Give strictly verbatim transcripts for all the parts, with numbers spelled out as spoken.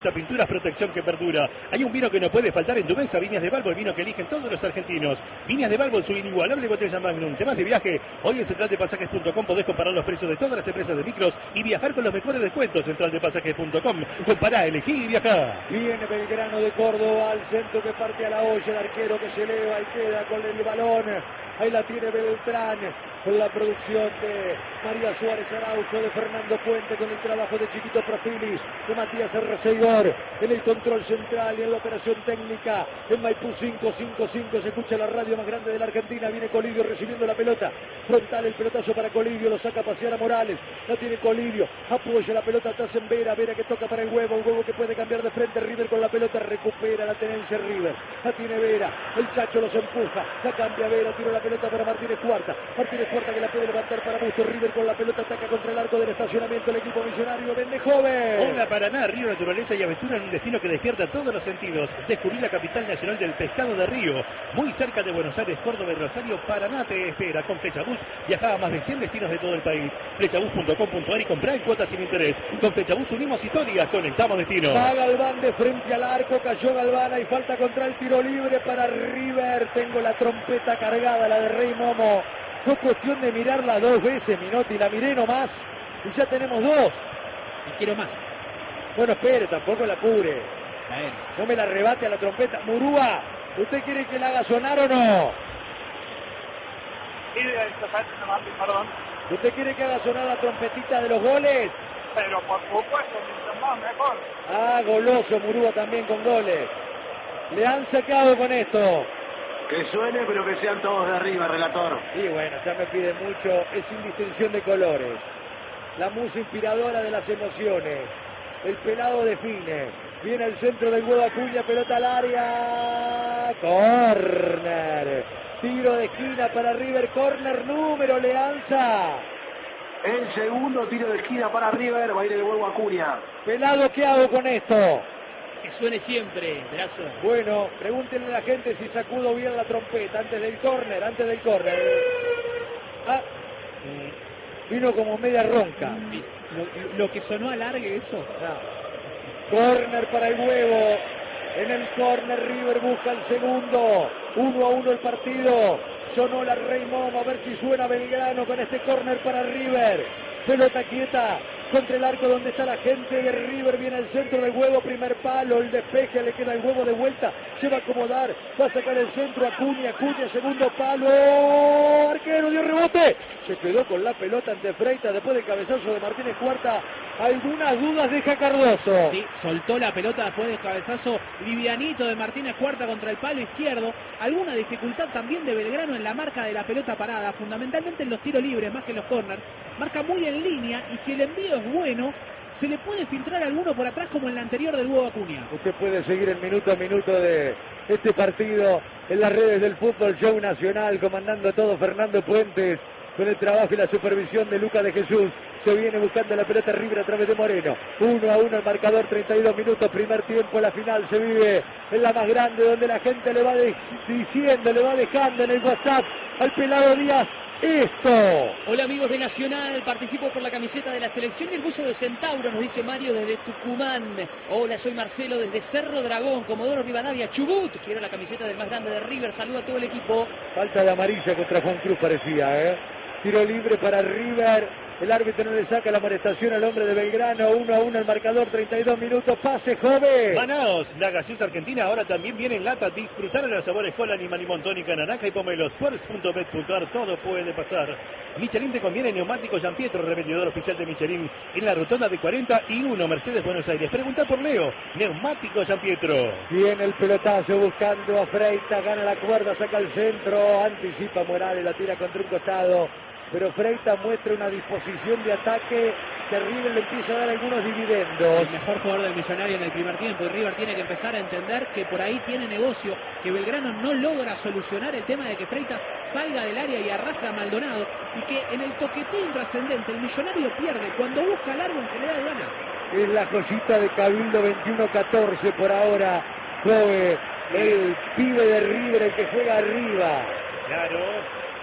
Pinturas Protección que perdura. Hay un vino que no puede faltar en tu mesa. Viñas de Balbo, el vino que eligen todos los argentinos. Viñas de Balbo, su inigualable botella Magnum. Temas de viaje. Hoy en central de pasajes punto com podés comparar los precios de todas las empresas de micros y viajar con los mejores descuentos. central de pasajes punto com. Compará, elegí y viajá. Viene Belgrano de Córdoba al centro que parte a la olla. El arquero que se eleva y queda con el balón. Ahí la tiene Beltrán. Con la producción de María Suárez Araujo, de Fernando Puente, con el trabajo de Chiquito Profili, de Matías Arreceidor, en el control central y en la operación técnica, en Maipú cinco cinco cinco, se escucha la radio más grande de la Argentina, viene Colidio recibiendo la pelota, frontal el pelotazo para Colidio, lo saca a pasear a Morales, la tiene Colidio, apoya la pelota atrás en Vera, Vera que toca para el huevo, un huevo que puede cambiar de frente, River con la pelota, recupera la tenencia River, la tiene Vera, el Chacho los empuja, la cambia Vera, tira la pelota para Martínez Cuarta, Martínez Cuarta que la puede levantar para Busto, River con la pelota ataca contra el arco del estacionamiento, el equipo millonario vende joven. Hola Paraná, Río Naturaleza y Aventura en un destino que despierta todos los sentidos. Descubrí la capital nacional del pescado de Río, muy cerca de Buenos Aires, Córdoba y Rosario. Paraná te espera. Con Flechabús viaja a más de cien destinos de todo el país. Flechabús punto com punto ar y comprá en cuotas sin interés. Con Flechabús unimos historias, conectamos destinos. Va Galván de frente al arco, cayó Galván y falta contra el tiro libre para River. Tengo la trompeta cargada, la de Rey Momo. Fue cuestión de mirarla dos veces, Minotti, la miré nomás y ya tenemos dos. Y quiero más. Bueno, espere, tampoco la apure. No me la arrebate a la trompeta. Murúa, ¿usted quiere que la haga sonar o no? Perdón. ¿Usted quiere que haga sonar la trompetita de los goles? Pero por supuesto, mientras más mejor. Ah, goloso Murúa también con goles. Le han sacado con esto. Que suene, pero que sean todos de arriba, relator. Y bueno, ya me pide mucho, es sin distinción de colores. La musa inspiradora de las emociones. El pelado define. Viene al centro del huevo Acuña, pelota al área. Corner. Tiro de esquina para River, corner número Leanza. El segundo tiro de esquina para River, va a ir el huevo Acuña. Pelado, ¿qué hago con esto? Que suene siempre, brazo. Bueno, pregúntenle a la gente si sacudo bien la trompeta antes del córner, antes del córner. Ah, vino como media ronca. Lo, lo que sonó alargue eso. No. Córner para el huevo. En el córner River busca el segundo. Uno a uno el partido. Sonó la Rey Momo, a ver si suena Belgrano con este córner para River. Pelota quieta. Contra el arco donde está la gente de River, viene el centro del huevo, primer palo, el despeje, le queda el huevo de vuelta, se va a acomodar, va a sacar el centro, Acuña, Acuña, segundo palo, arquero, dio rebote, se quedó con la pelota ante Freitas después del cabezazo de Martínez Cuarta, algunas dudas deja Cardoso. Sí, soltó la pelota después del cabezazo livianito de Martínez Cuarta contra el palo izquierdo, alguna dificultad también de Belgrano en la marca de la pelota parada, fundamentalmente en los tiros libres más que en los corners, marca muy en línea y si el envío es bueno, se le puede filtrar alguno por atrás como en la anterior del huevo Acuña. Usted puede seguir el minuto a minuto de este partido en las redes del Fútbol Show Nacional, comandando todo Fernando Puentes, con el trabajo y la supervisión de Lucas de Jesús. Se viene buscando la pelota River a través de Moreno. Uno a uno el marcador, treinta y dos minutos, primer tiempo, la final se vive en la más grande, donde la gente le va diciendo, le va dejando en el WhatsApp al pelado Díaz. Esto. Hola amigos de Nacional, participo por la camiseta de la selección y el buzo de Centauro, nos dice Mario desde Tucumán. Hola, soy Marcelo desde Cerro Dragón, Comodoro Rivadavia, Chubut. Quiero la camiseta del más grande de River, saludo a todo el equipo. Falta de amarilla contra Juan Cruz parecía, ¿eh? Tiro libre para River. El árbitro no le saca la amonestación al hombre de Belgrano. Uno a uno el marcador, treinta y dos minutos. Pase, joven. Manaos, la gaseosa argentina ahora también viene en lata. Disfrutar de los sabores Cola, Lima, Limón, Tónica, Naranja y Pomelo. Sports punto bet punto ar, todo puede pasar. Michelin te conviene neumático Gian Pietro, revendedor oficial de Michelin en la rotonda de cuarenta y uno, Mercedes, Buenos Aires. Pregunta por Leo, neumático Gian Pietro. Viene el pelotazo buscando a Freitas, gana la cuerda, saca el centro, anticipa Morales, la tira contra un costado. Pero Freitas muestra una disposición de ataque que a River le empieza a dar algunos dividendos. El mejor jugador del Millonario en el primer tiempo y River tiene que empezar a entender que por ahí tiene negocio, que Belgrano no logra solucionar el tema de que Freitas salga del área y arrastra a Maldonado y que en el toqueteo intrascendente el Millonario pierde, cuando busca largo en general gana. Es la joyita de Cabildo, veintiuno catorce por ahora, joven, el pibe de River, el que juega arriba. Claro.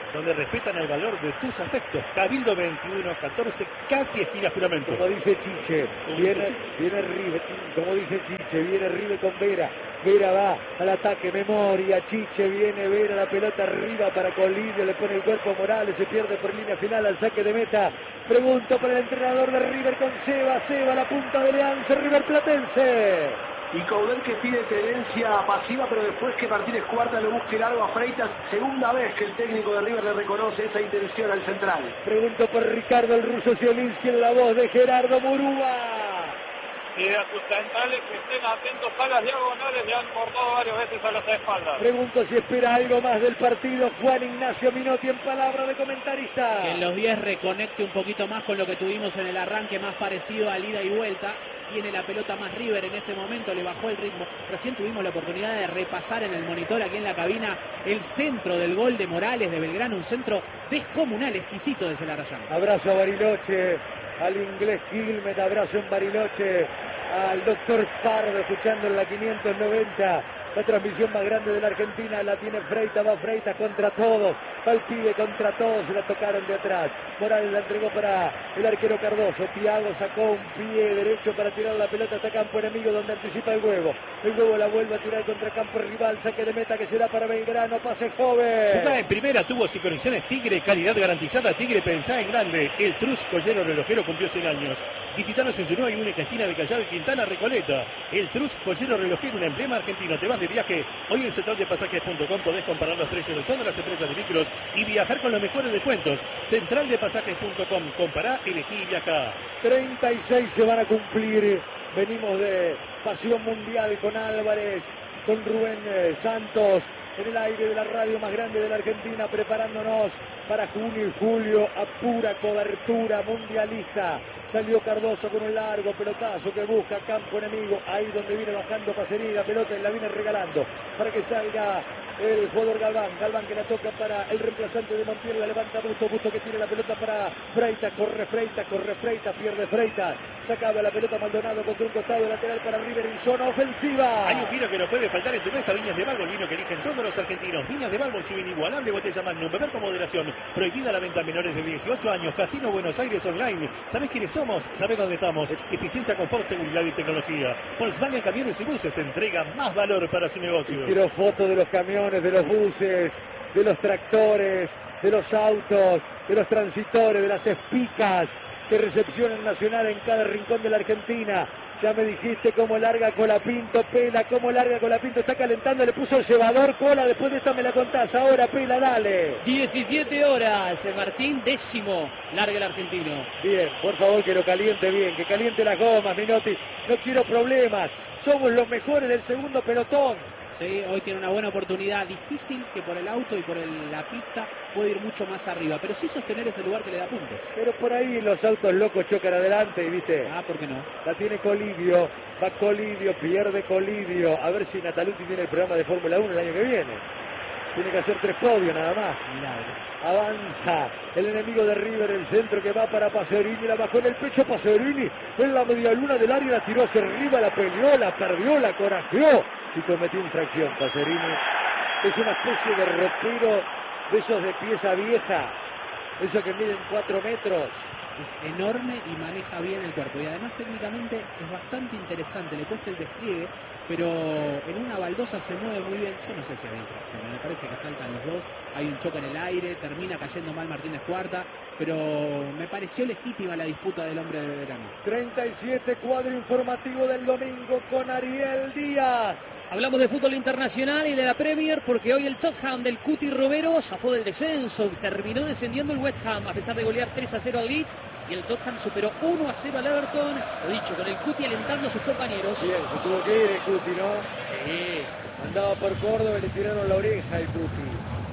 donde respetan el valor de tus afectos. Cabildo veintiuno catorce, casi esquina Juramento. Como dice Chiche, viene, viene River, como dice Chiche, viene River con Vera. Vera va al ataque, memoria, Chiche viene, Vera, la pelota arriba para Colidio, le pone el cuerpo a Morales, se pierde por línea final al saque de meta. Pregunto para el entrenador de River con Seba, Seba, la punta de Leanza, River Platense. Y Coudet que pide tendencia pasiva, pero después que Martínez Cuarta le busque largo a Freitas, segunda vez que el técnico de River le reconoce esa intención al central. Pregunto por Ricardo el ruso Zielinski en la voz de Gerardo Murúa. Y a sus centrales que estén atentos a las diagonales, le han cortado varias veces a las espaldas. Pregunto si espera algo más del partido Juan Ignacio Minotti en palabra de comentarista. Que en los diez reconecte un poquito más con lo que tuvimos en el arranque, más parecido al ida y vuelta. Tiene la pelota más River en este momento, le bajó el ritmo. Recién tuvimos la oportunidad de repasar en el monitor aquí en la cabina el centro del gol de Morales de Belgrano, un centro descomunal, exquisito de Celarayán. Abrazo a Bariloche, al inglés Gilmet, abrazo en Bariloche, al doctor Pardo escuchando en la quinientos noventa. La transmisión más grande de la Argentina la tiene Freitas, va Freitas contra todos, va el pibe contra todos, se la tocaron de atrás. Morales la entregó para el arquero Cardoso, Thiago sacó un pie derecho para tirar la pelota hasta campo enemigo donde anticipa el huevo. El huevo la vuelve a tirar contra campo rival, saque de meta que será para Belgrano, pase joven. Jugada en primera, tuvo sus conexiones Tigre, calidad garantizada, Tigre pensá en grande. El Trus Joyero Relojero cumplió cien años. Visitanos en su nueva y única esquina de Callao y Quintana, Recoleta. El Trus Joyero Relojero, un emblema argentino. Te vas de viaje. Hoy en central de pasajes punto com podés comparar los precios de todas las empresas de micros y viajar con los mejores descuentos. central de pasajes punto com. Compará, elegí y viajá. treinta y seis se van a cumplir. Venimos de Pasión Mundial con Álvarez, con Rubén eh, Santos, en el aire de la radio más grande de la Argentina, preparándonos para junio y julio a pura cobertura mundialista. Salió Cardoso con un largo pelotazo que busca campo enemigo, ahí donde viene bajando Pacerini la pelota y la viene regalando para que salga el jugador Galván. Galván que la toca para el reemplazante de Montiel, la levanta Busto, Busto que tiene la pelota para Freitas, corre Freitas, corre Freitas, pierde Freitas, sacaba la pelota Maldonado contra un costado lateral para River en zona ofensiva. Hay un vino que no puede faltar en tu mesa, Viñas de Balbo, el vino que eligen todos los argentinos. Viñas de Balbo, su inigualable botella Magnum, beber con moderación, prohibida la venta a menores de dieciocho años, Casino Buenos Aires Online. ¿Sabés quiénes somos? ¿Sabés dónde estamos? Eficiencia, confort, seguridad y tecnología. Volkswagen Camiones y Buses entrega más valor para su negocio. Quiero fotos de los camiones, de los buses, de los tractores, de los autos, de los transitores, de las espicas que recepcionan Nacional en cada rincón de la Argentina. Ya me dijiste cómo larga Colapinto, Pela, cómo larga Colapinto, está calentando, le puso el cebador, Cola, después de esta me la contás, ahora Pela, dale. diecisiete horas, Martín, décimo, larga el argentino. Bien, por favor que lo caliente bien, que caliente las gomas, Minotti, no quiero problemas, somos los mejores del segundo pelotón. Sí, hoy tiene una buena oportunidad, difícil que por el auto y por el, la pista puede ir mucho más arriba, pero sí sostener ese lugar que le da puntos. Pero por ahí los autos locos chocan adelante y viste. Ah, ¿por qué no? La tiene Colidio, va Colidio, pierde Colidio, a ver si Nataluti tiene el programa de Fórmula uno el año que viene. Tiene que hacer tres podios nada más. Milagro. Avanza el enemigo de River, el centro que va para Pacerini, la bajó en el pecho Pacerini, en la media luna del área, la tiró hacia arriba, la peleó, la perdió, la corajeó y cometió infracción. Pacerini es una especie de ropero de esos de pieza vieja, esos que miden cuatro metros. Es enorme y maneja bien el cuerpo y además técnicamente es bastante interesante, le cuesta el despliegue, pero en una baldosa se mueve muy bien. Yo no sé si hay infracción, me parece que saltan los dos, hay un choque en el aire, termina cayendo mal Martínez Cuarta, pero me pareció legítima la disputa del hombre de Belgrano. treinta y siete, cuadro informativo del domingo con Ariel Díaz. Hablamos de fútbol internacional y de la Premier porque hoy el Tottenham del Cuti Romero zafó del descenso, terminó descendiendo el West Ham a pesar de golear tres a cero al Leeds y el Tottenham superó uno a cero al Everton, lo dicho, con el Cuti alentando a sus compañeros. Bien, se tuvo que ir el Cuti, ¿no? Sí. Andaba por Córdoba y le tiraron la oreja al Cuti.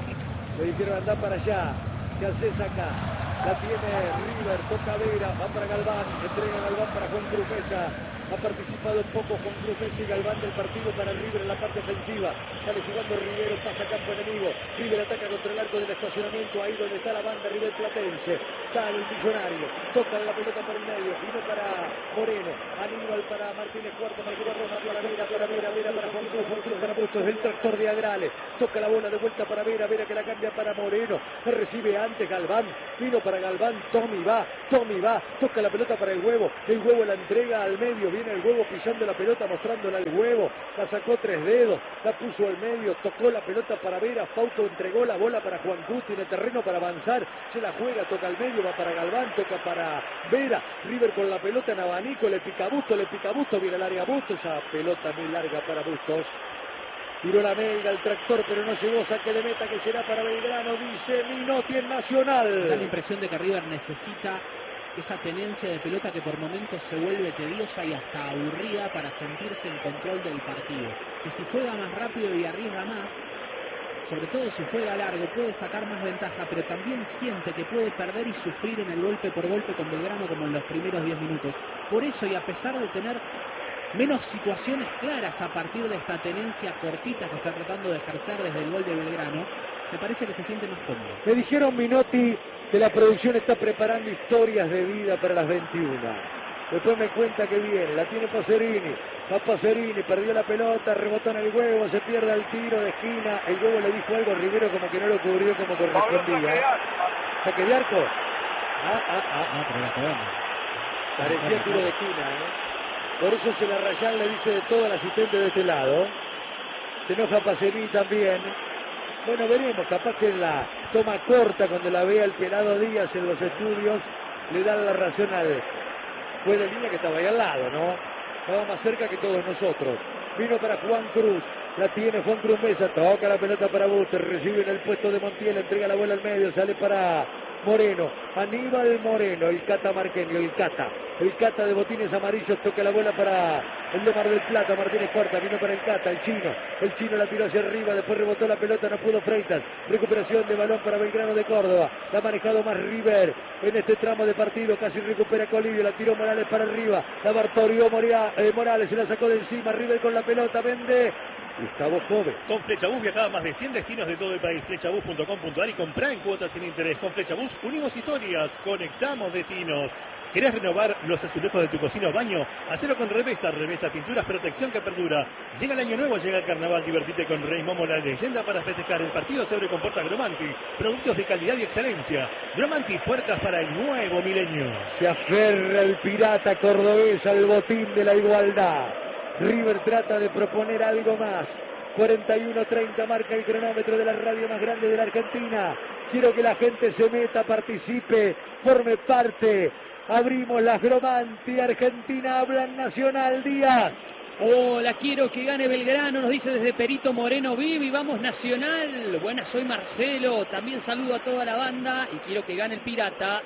Le dijeron andá para allá. ¿Qué haces acá? La tiene River, toca Vera, va para Galván, entrega Galván para Juan Cruzesa. Ha participado un poco Juan Cruzesa y Galván del partido para River en la parte ofensiva. Sale jugando Rivero, pasa a campo enemigo. River ataca contra el arco del estacionamiento, ahí donde está la banda River Platense. Sale el millonario, toca la pelota para el medio, vino para Moreno, Aníbal para Martínez Cuarto, Martínez Roja para Vera, para Vera, Vera para Juan Cruz, Juan Cruz para Bustos, el tractor de Agrale, toca la bola de vuelta para Vera, Vera que la cambia para Moreno, recibe antes Galván, vino para Galván, Tommy va, Tommy va, toca la pelota para el Huevo, el Huevo la entrega al medio, viene el Huevo pisando la pelota, mostrándola al Huevo, la sacó tres dedos, la puso al medio, tocó la pelota para Vera, Fausto entregó la bola para Juan Cruz, tiene terreno para avanzar, se la juega, toca al medio, va para Galván, toca para Vera, River con la pelota en abanico, le pica Bustos, le pica Bustos, viene al área Bustos, esa pelota muy larga para Bustos. Tiró la Melga, el tractor, pero no llegó, saque de meta que será para Belgrano, dice Minotti en Nacional. Da la impresión de que River necesita esa tenencia de pelota que por momentos se vuelve tediosa y hasta aburrida para sentirse en control del partido. Que si juega más rápido y arriesga más, sobre todo si juega largo, puede sacar más ventaja, pero también siente que puede perder y sufrir en el golpe por golpe con Belgrano como en los primeros diez minutos. Por eso, y a pesar de tener menos situaciones claras a partir de esta tenencia cortita que está tratando de ejercer desde el gol de Belgrano, me parece que se siente más cómodo. Me dijeron, Minotti, que la producción está preparando historias de vida para las veintiuna. Después me cuenta que viene, la tiene Pacerini, va Pacerini, perdió la pelota, rebotó en el Huevo, se pierde el tiro de esquina, el Huevo le dijo algo a Rivero como que no lo cubrió como correspondía. ¿Saque de arco? Ah, ah, ah. No, pero la corona. Parecía tiro de esquina, ¿eh? Por eso se la Rayán le dice de todo al asistente de este lado. Se enoja Pacerini también. Bueno, veremos, capaz que en la toma corta, cuando la vea el pelado Díaz en los estudios, le dan la razón al juez de línea que estaba ahí al lado, ¿no? Estaba más cerca que todos nosotros. Vino para Juan Cruz, la tiene Juan Cruz Mesa, toca la pelota para Buster, recibe en el puesto de Montiel, entrega la bola al medio, sale para Moreno, Aníbal Moreno, el Cata Marqueño, el Cata, el Cata de botines amarillos, toca la bola para el de Mar del Plata, Martínez corta, vino para el Cata, el chino, el chino la tiró hacia arriba, después rebotó la pelota, no pudo Freitas, recuperación de balón para Belgrano de Córdoba, la ha manejado más River en este tramo de partido, casi recupera Colidio, la tiró Morales para arriba, la bartorió Moria, eh, Morales, se la sacó de encima, River con la pelota, vende Gustavo Joven. Con Flechabús viajaba a más de cien destinos de todo el país. Flechabús punto com punto ar y comprá en cuotas sin interés. Con Flechabús unimos historias, conectamos destinos. ¿Querés renovar los azulejos de tu cocina o baño? Hacelo con Revesta, Revesta Pinturas, protección que perdura. Llega el año nuevo, llega el carnaval, divertite con Rey Momo, la leyenda para festejar. El partido se abre con Portas Gromanti, productos de calidad y excelencia. Gromanti, puertas para el nuevo milenio. Se aferra el pirata cordobés al botín de la igualdad. River trata de proponer algo más. cuarenta y uno treinta marca el cronómetro de la radio más grande de la Argentina. Quiero que la gente se meta, participe, forme parte. Abrimos las Gromanti, Argentina habla en Nacional. Díaz. Hola, quiero que gane Belgrano, nos dice desde Perito Moreno Vivi, vamos Nacional. Buenas, soy Marcelo, también saludo a toda la banda y quiero que gane el Pirata.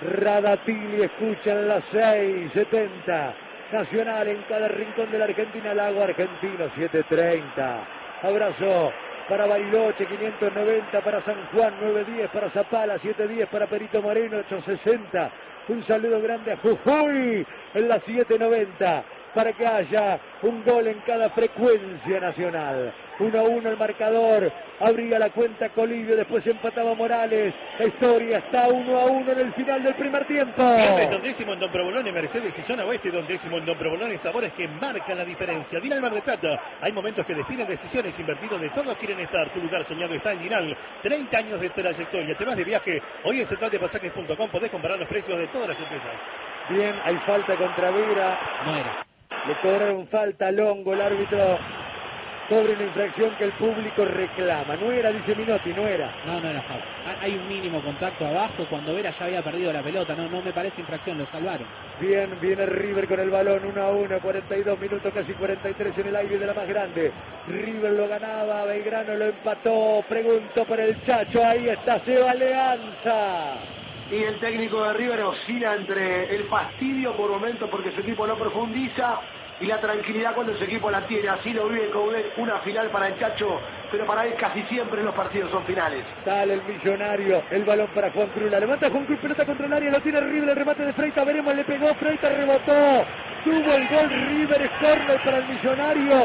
Radatili escucha en las seis setenta. Nacional en cada rincón de la Argentina, Lago Argentino, siete treinta. Abrazo para Bariloche, quinientos noventa para San Juan, novecientos diez para Zapala, setecientos diez para Perito Moreno, ochocientos sesenta. Un saludo grande a Jujuy en la setecientos noventa para que haya un gol en cada frecuencia nacional. uno a uno el marcador, abría la cuenta Colidio, después empataba Morales. La historia está uno a uno en el final del primer tiempo. Siempre es Don Décimo en Don Provolone, Mercedes y Zona Oeste. Don Décimo en Don Provolone, sabores que marcan la diferencia. Dinal Mar del Plata, hay momentos que definen decisiones. Invertidos de todos quieren estar. Tu lugar soñado está en Dinal. treinta años de trayectoria. Te vas de viaje. Hoy en central de pasajes punto com podés comparar los precios de todas las empresas. Bien, hay falta contra Vera. No era. Le cobraron falta a Longo, el árbitro cobra una infracción que el público reclama. No era, dice Minotti, no era. No, no era foul. Hay un mínimo contacto abajo cuando Vera ya había perdido la pelota. No, no me parece infracción, lo salvaron. Bien, viene River con el balón, uno a uno, cuarenta y dos minutos, casi cuarenta y tres en el aire de la más grande. River lo ganaba, Belgrano lo empató. Pregunto por el Chacho, ahí está Seba Alianza. Y el técnico de River oscila entre el fastidio por momentos porque su equipo no profundiza y la tranquilidad cuando su equipo la tiene. Así lo vive Coudet, una final para el Chacho, pero para él casi siempre los partidos son finales. Sale el millonario, el balón para Juan Cruz, la levanta Juan Cruz, pelota contra el área, lo tiene River, el remate de Freitas, veremos, le pegó, Freitas rebotó, tuvo el gol River, es córner para el millonario.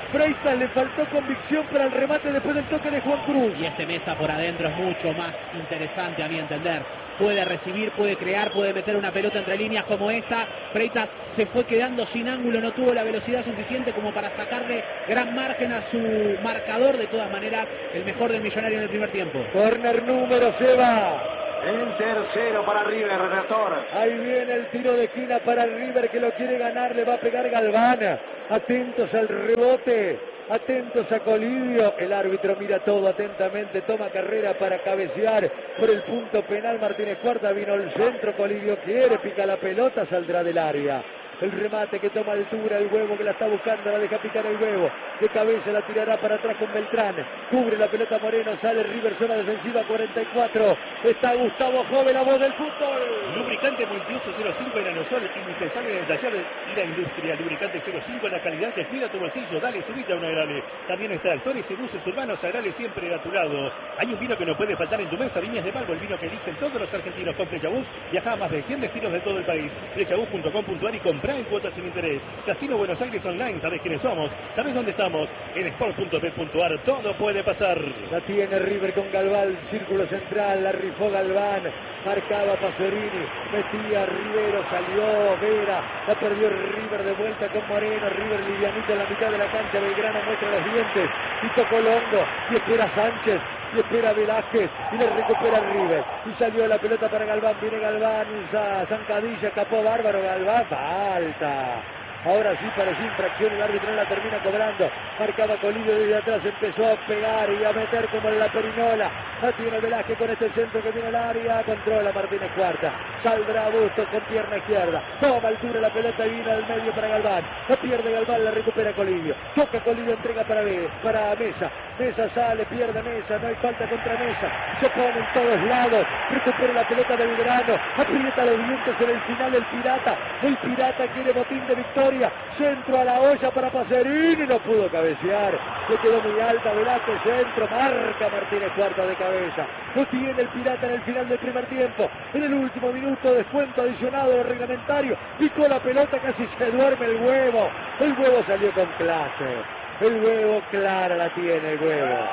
Freitas le faltó convicción para el remate después del toque de Juan Cruz. Y este Mesa por adentro es mucho más interesante a mi entender. Puede recibir, puede crear, puede meter una pelota entre líneas como esta. Freitas se fue quedando sin ángulo, no tuvo la velocidad suficiente como para sacarle gran margen a su marcador. De todas maneras, el mejor del Millonario en el primer tiempo. Corner número se va. El tercero para River, redactor. Ahí viene el tiro de esquina para River que lo quiere ganar, le va a pegar Galván. Atentos al rebote, atentos a Colidio. El árbitro mira todo atentamente, toma carrera para cabecear por el punto penal. Martínez Cuarta, vino el centro, Colidio quiere, pica la pelota, saldrá del área. El remate que toma altura, el Huevo que la está buscando, la deja picar el Huevo. De cabeza la tirará para atrás con Beltrán. Cubre la pelota Moreno, sale River, zona defensiva cuarenta y cuatro. Está Gustavo Jove, la voz del fútbol. Lubricante multiuso cero cinco en aerosol, indispensable en el taller y la industria. Lubricante cero cinco, la calidad que cuida tu bolsillo. Dale, subite a una Agrale. También está Actores y Buses Urbanos, Agrale siempre a tu lado. Hay un vino que no puede faltar en tu mesa, Viñas de Malvo, el vino que eligen todos los argentinos. Con Flechabús viaja a más de cien destinos de todo el país. Flechabús punto com punto ar y compra en cuotas sin interés. Casino Buenos Aires Online, ¿sabes quiénes somos? ¿Sabes dónde estamos? En sport punto bet punto ar, todo puede pasar. La tiene River con Galván, círculo central, la rifó Galván, marcaba Pasorini, metía Rivero, salió Vera, la perdió River de vuelta con Moreno, River livianito en la mitad de la cancha, Belgrano muestra los dientes, y tocó Longo, y espera Sánchez, y espera Velázquez, y le recupera River, y salió la pelota para Galván, viene Galván, usa zancadilla, capó bárbaro, Galván, falta. Ahora sí parece infracción, el árbitro no la termina cobrando. Marcaba Colidio desde atrás, empezó a pegar y a meter como en la perinola. La tiene Velázquez con este centro que viene al área. Controla Martínez Cuarta. Saldrá Bustos con pierna izquierda. Toma altura la pelota y vino al medio para Galván. La pierde Galván, la recupera Colidio. Toca Colidio, entrega para, para Mesa. Mesa sale, pierde Mesa. No hay falta contra Mesa. Se pone en todos lados. Recupera la pelota Belgrano. Aprieta los dientes en el final el Pirata. El Pirata quiere botín de victoria. Centro a la olla para Pacerini, no pudo cabecear, le quedó muy alta Velázquez, centro, marca Martínez Cuarta de cabeza, lo tiene el Pirata en el final del primer tiempo, en el último minuto, descuento adicionado del reglamentario, picó la pelota, casi se duerme el Huevo, el Huevo salió con clase, el Huevo clara la tiene el Huevo.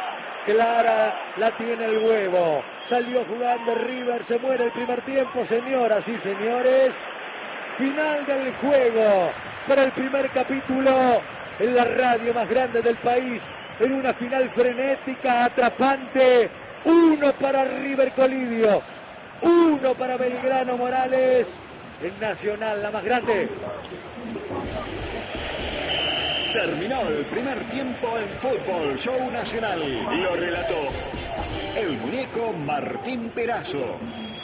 Clara la tiene el Huevo, salió jugando River, se muere el primer tiempo, señoras y señores, final del juego. Para el primer capítulo en la radio más grande del país, en una final frenética, atrapante, uno para River Colidio, uno para Belgrano Morales, en Nacional, la más grande. Terminó el primer tiempo en Fútbol Show Nacional. Lo relató el muñeco Martín Perazo.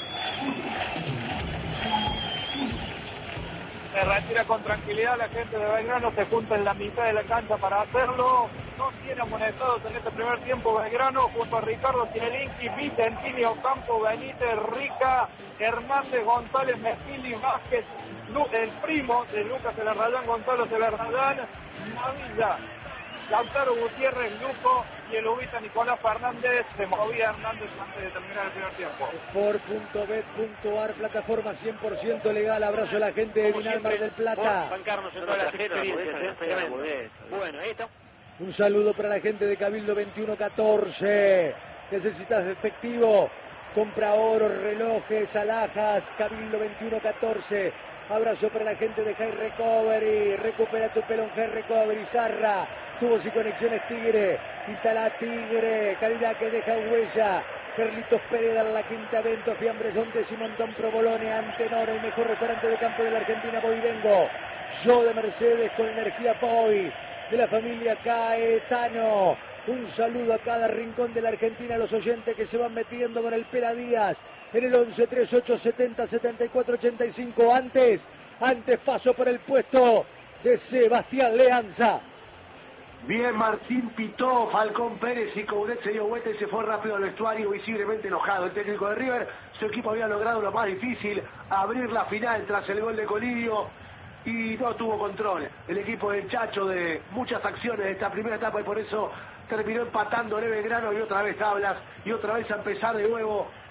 Se retira con tranquilidad la gente de Belgrano, se junta en la mitad de la cancha para hacerlo. No tiene amonestados en este primer tiempo Belgrano, junto a Ricardo Tinelinski, Vicentini, Ocampo, Benítez, Rica, Hernández, González, Mejili, Vázquez, el primo de Lucas Elarrayán, Gonzalo Elarrayán, Navilla, Lautaro Gutiérrez, Luco y el ubita Nicolás Fernández. Se movía Hernández antes de terminar el primer tiempo. sport punto bet punto ar, plataforma cien por ciento legal. Abrazo a la gente de Vinal Mar del Plata. Bancarnos en todas las experiencias. Bueno, ahí está. Un saludo para la gente de Cabildo veintiuno catorce. Necesitas efectivo. Compra oro, relojes, alhajas. Cabildo veintiuno catorce. Abrazo para la gente de High Recovery. Recupera tu pelo en High Recovery. Zarra. Tubos y conexiones Tigre. Instala Tigre. Calidad que deja huella. Carlitos Pérez, La Quinta, Vento, Fiambres, Dontes y Montón, Provolone, Antenor, el mejor restaurante de campo de la Argentina, Voy Vengo. Yo de Mercedes con energía Voy. De la familia Caetano. Un saludo a cada rincón de la Argentina, a los oyentes que se van metiendo con el Pela Díaz en el once treinta y ocho setenta setenta y cuatro ochenta y cinco. Antes, antes paso por el puesto de Sebastián Leanza. Bien, Martín pitó, Falcón Pérez y Coudet se dio vuelta y se fue rápido al vestuario, visiblemente enojado. El técnico de River, su equipo había logrado lo más difícil, abrir la final tras el gol de Colidio y no tuvo control. El equipo del Chacho de muchas acciones de esta primera etapa y por eso terminó empatando el Belgrano y otra vez tablas y otra vez a empezar de nuevo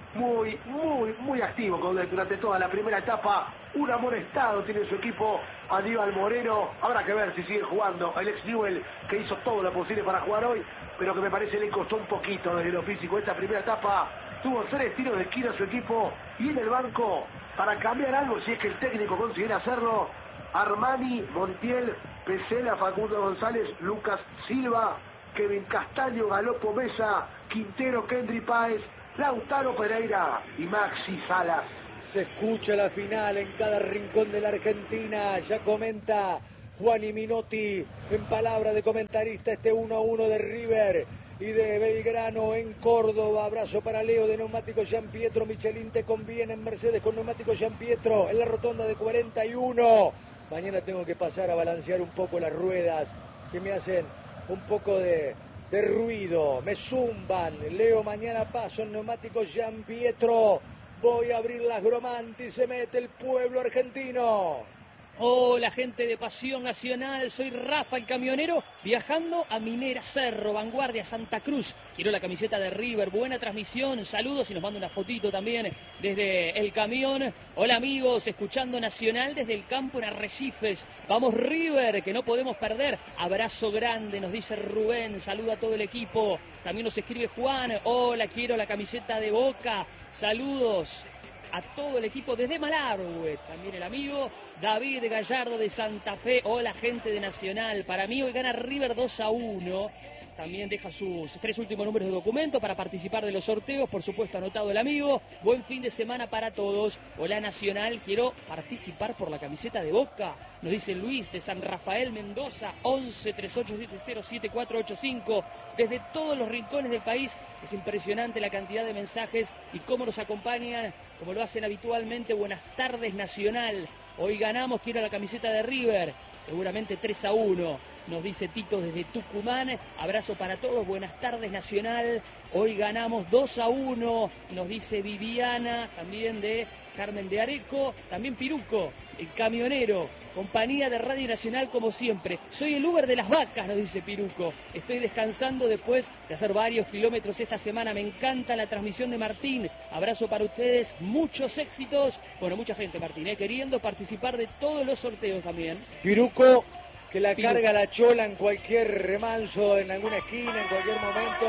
muy, muy, muy activo durante toda la primera etapa. Un amonestado tiene su equipo, Aníbal Moreno. Habrá que ver si sigue jugando el ex Newell, que hizo todo lo posible para jugar hoy, pero que me parece le costó un poquito desde lo físico. Esta primera etapa tuvo tres tiros de esquina a su equipo, y en el banco, para cambiar algo, si es que el técnico consiguiera hacerlo, Armani, Montiel, Pesela, Facundo González, Lucas Silva, Kevin Castaño, Galopo Mesa, Quintero, Kendry Páez, Lautaro Pereira y Maxi Salas. Se escucha la final en cada rincón de la Argentina. Ya comenta Juani Minotti en palabra de comentarista este uno a uno de River y de Belgrano en Córdoba. Abrazo para Leo de Neumáticos Gian Pietro. Michelin te conviene en Mercedes con Neumáticos Gian Pietro en la rotonda de cuarenta y uno. Mañana tengo que pasar a balancear un poco las ruedas que me hacen un poco de, de ruido, me zumban. Leo, mañana paso en Neumáticos Gian Pietro. Voy a abrir las Gromanti, se mete el pueblo argentino. Hola, gente de Pasión Nacional, soy Rafa el camionero, viajando a Minera Cerro, Vanguardia, Santa Cruz. Quiero la camiseta de River, buena transmisión, saludos y nos manda una fotito también desde el camión. Hola amigos, escuchando Nacional desde el campo en Arrecifes. Vamos River, que no podemos perder. Abrazo grande, nos dice Rubén, saluda a todo el equipo. También nos escribe Juan, hola, quiero la camiseta de Boca, saludos a todo el equipo desde Malargüe. También el amigo David Gallardo de Santa Fe. Hola, gente de Nacional. Para mí hoy gana River dos a uno. También deja sus tres últimos números de documento para participar de los sorteos. Por supuesto, anotado el amigo. Buen fin de semana para todos. Hola, Nacional. Quiero participar por la camiseta de Boca. Nos dice Luis de San Rafael, Mendoza. once, treinta y ocho setenta, siete cuatro ocho cinco. Desde todos los rincones del país. Es impresionante la cantidad de mensajes y cómo nos acompañan, como lo hacen habitualmente. Buenas tardes, Nacional. Hoy ganamos, quiero la camiseta de River. Seguramente tres a uno. Nos dice Tito desde Tucumán. Abrazo para todos. Buenas tardes, Nacional. Hoy ganamos dos a uno. Nos dice Viviana, también de Carmen de Areco. También Piruco, el camionero. Compañía de Radio Nacional como siempre. Soy el Uber de las vacas, nos dice Piruco. Estoy descansando después de hacer varios kilómetros esta semana. Me encanta la transmisión de Martín. Abrazo para ustedes. Muchos éxitos. Bueno, mucha gente, Martín, ¿eh? queriendo participar de todos los sorteos también. Piruco, que la carga la chola en cualquier remanso, en alguna esquina, en cualquier momento,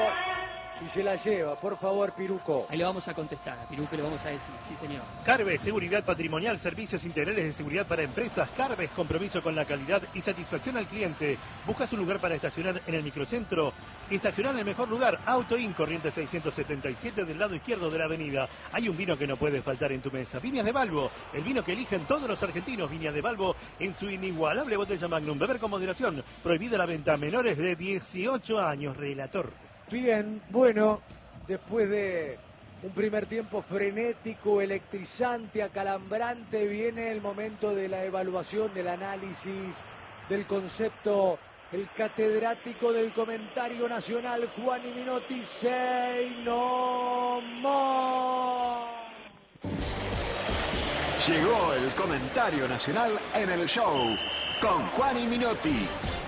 y se la lleva. Por favor, Piruco. Ahí le vamos a contestar, a Piruco le vamos a decir, sí señor. Carves, seguridad patrimonial, servicios integrales de seguridad para empresas. Carves, compromiso con la calidad y satisfacción al cliente. ¿Buscas un lugar para estacionar en el microcentro? Estacionar en el mejor lugar. Auto In, corriente seiscientos setenta y siete del lado izquierdo de la avenida. Hay un vino que no puede faltar en tu mesa. Viñas de Balbo, el vino que eligen todos los argentinos. Viñas de Balbo en su inigualable botella Magnum. Beber con moderación. Prohibida la venta a menores de dieciocho años. Relator. Bien, bueno, después de un primer tiempo frenético, electrizante, acalambrante, viene el momento de la evaluación, del análisis, del concepto. El catedrático del comentario nacional, Juani Minotti, say no more. Llegó el comentario nacional en el show con Juani Minotti.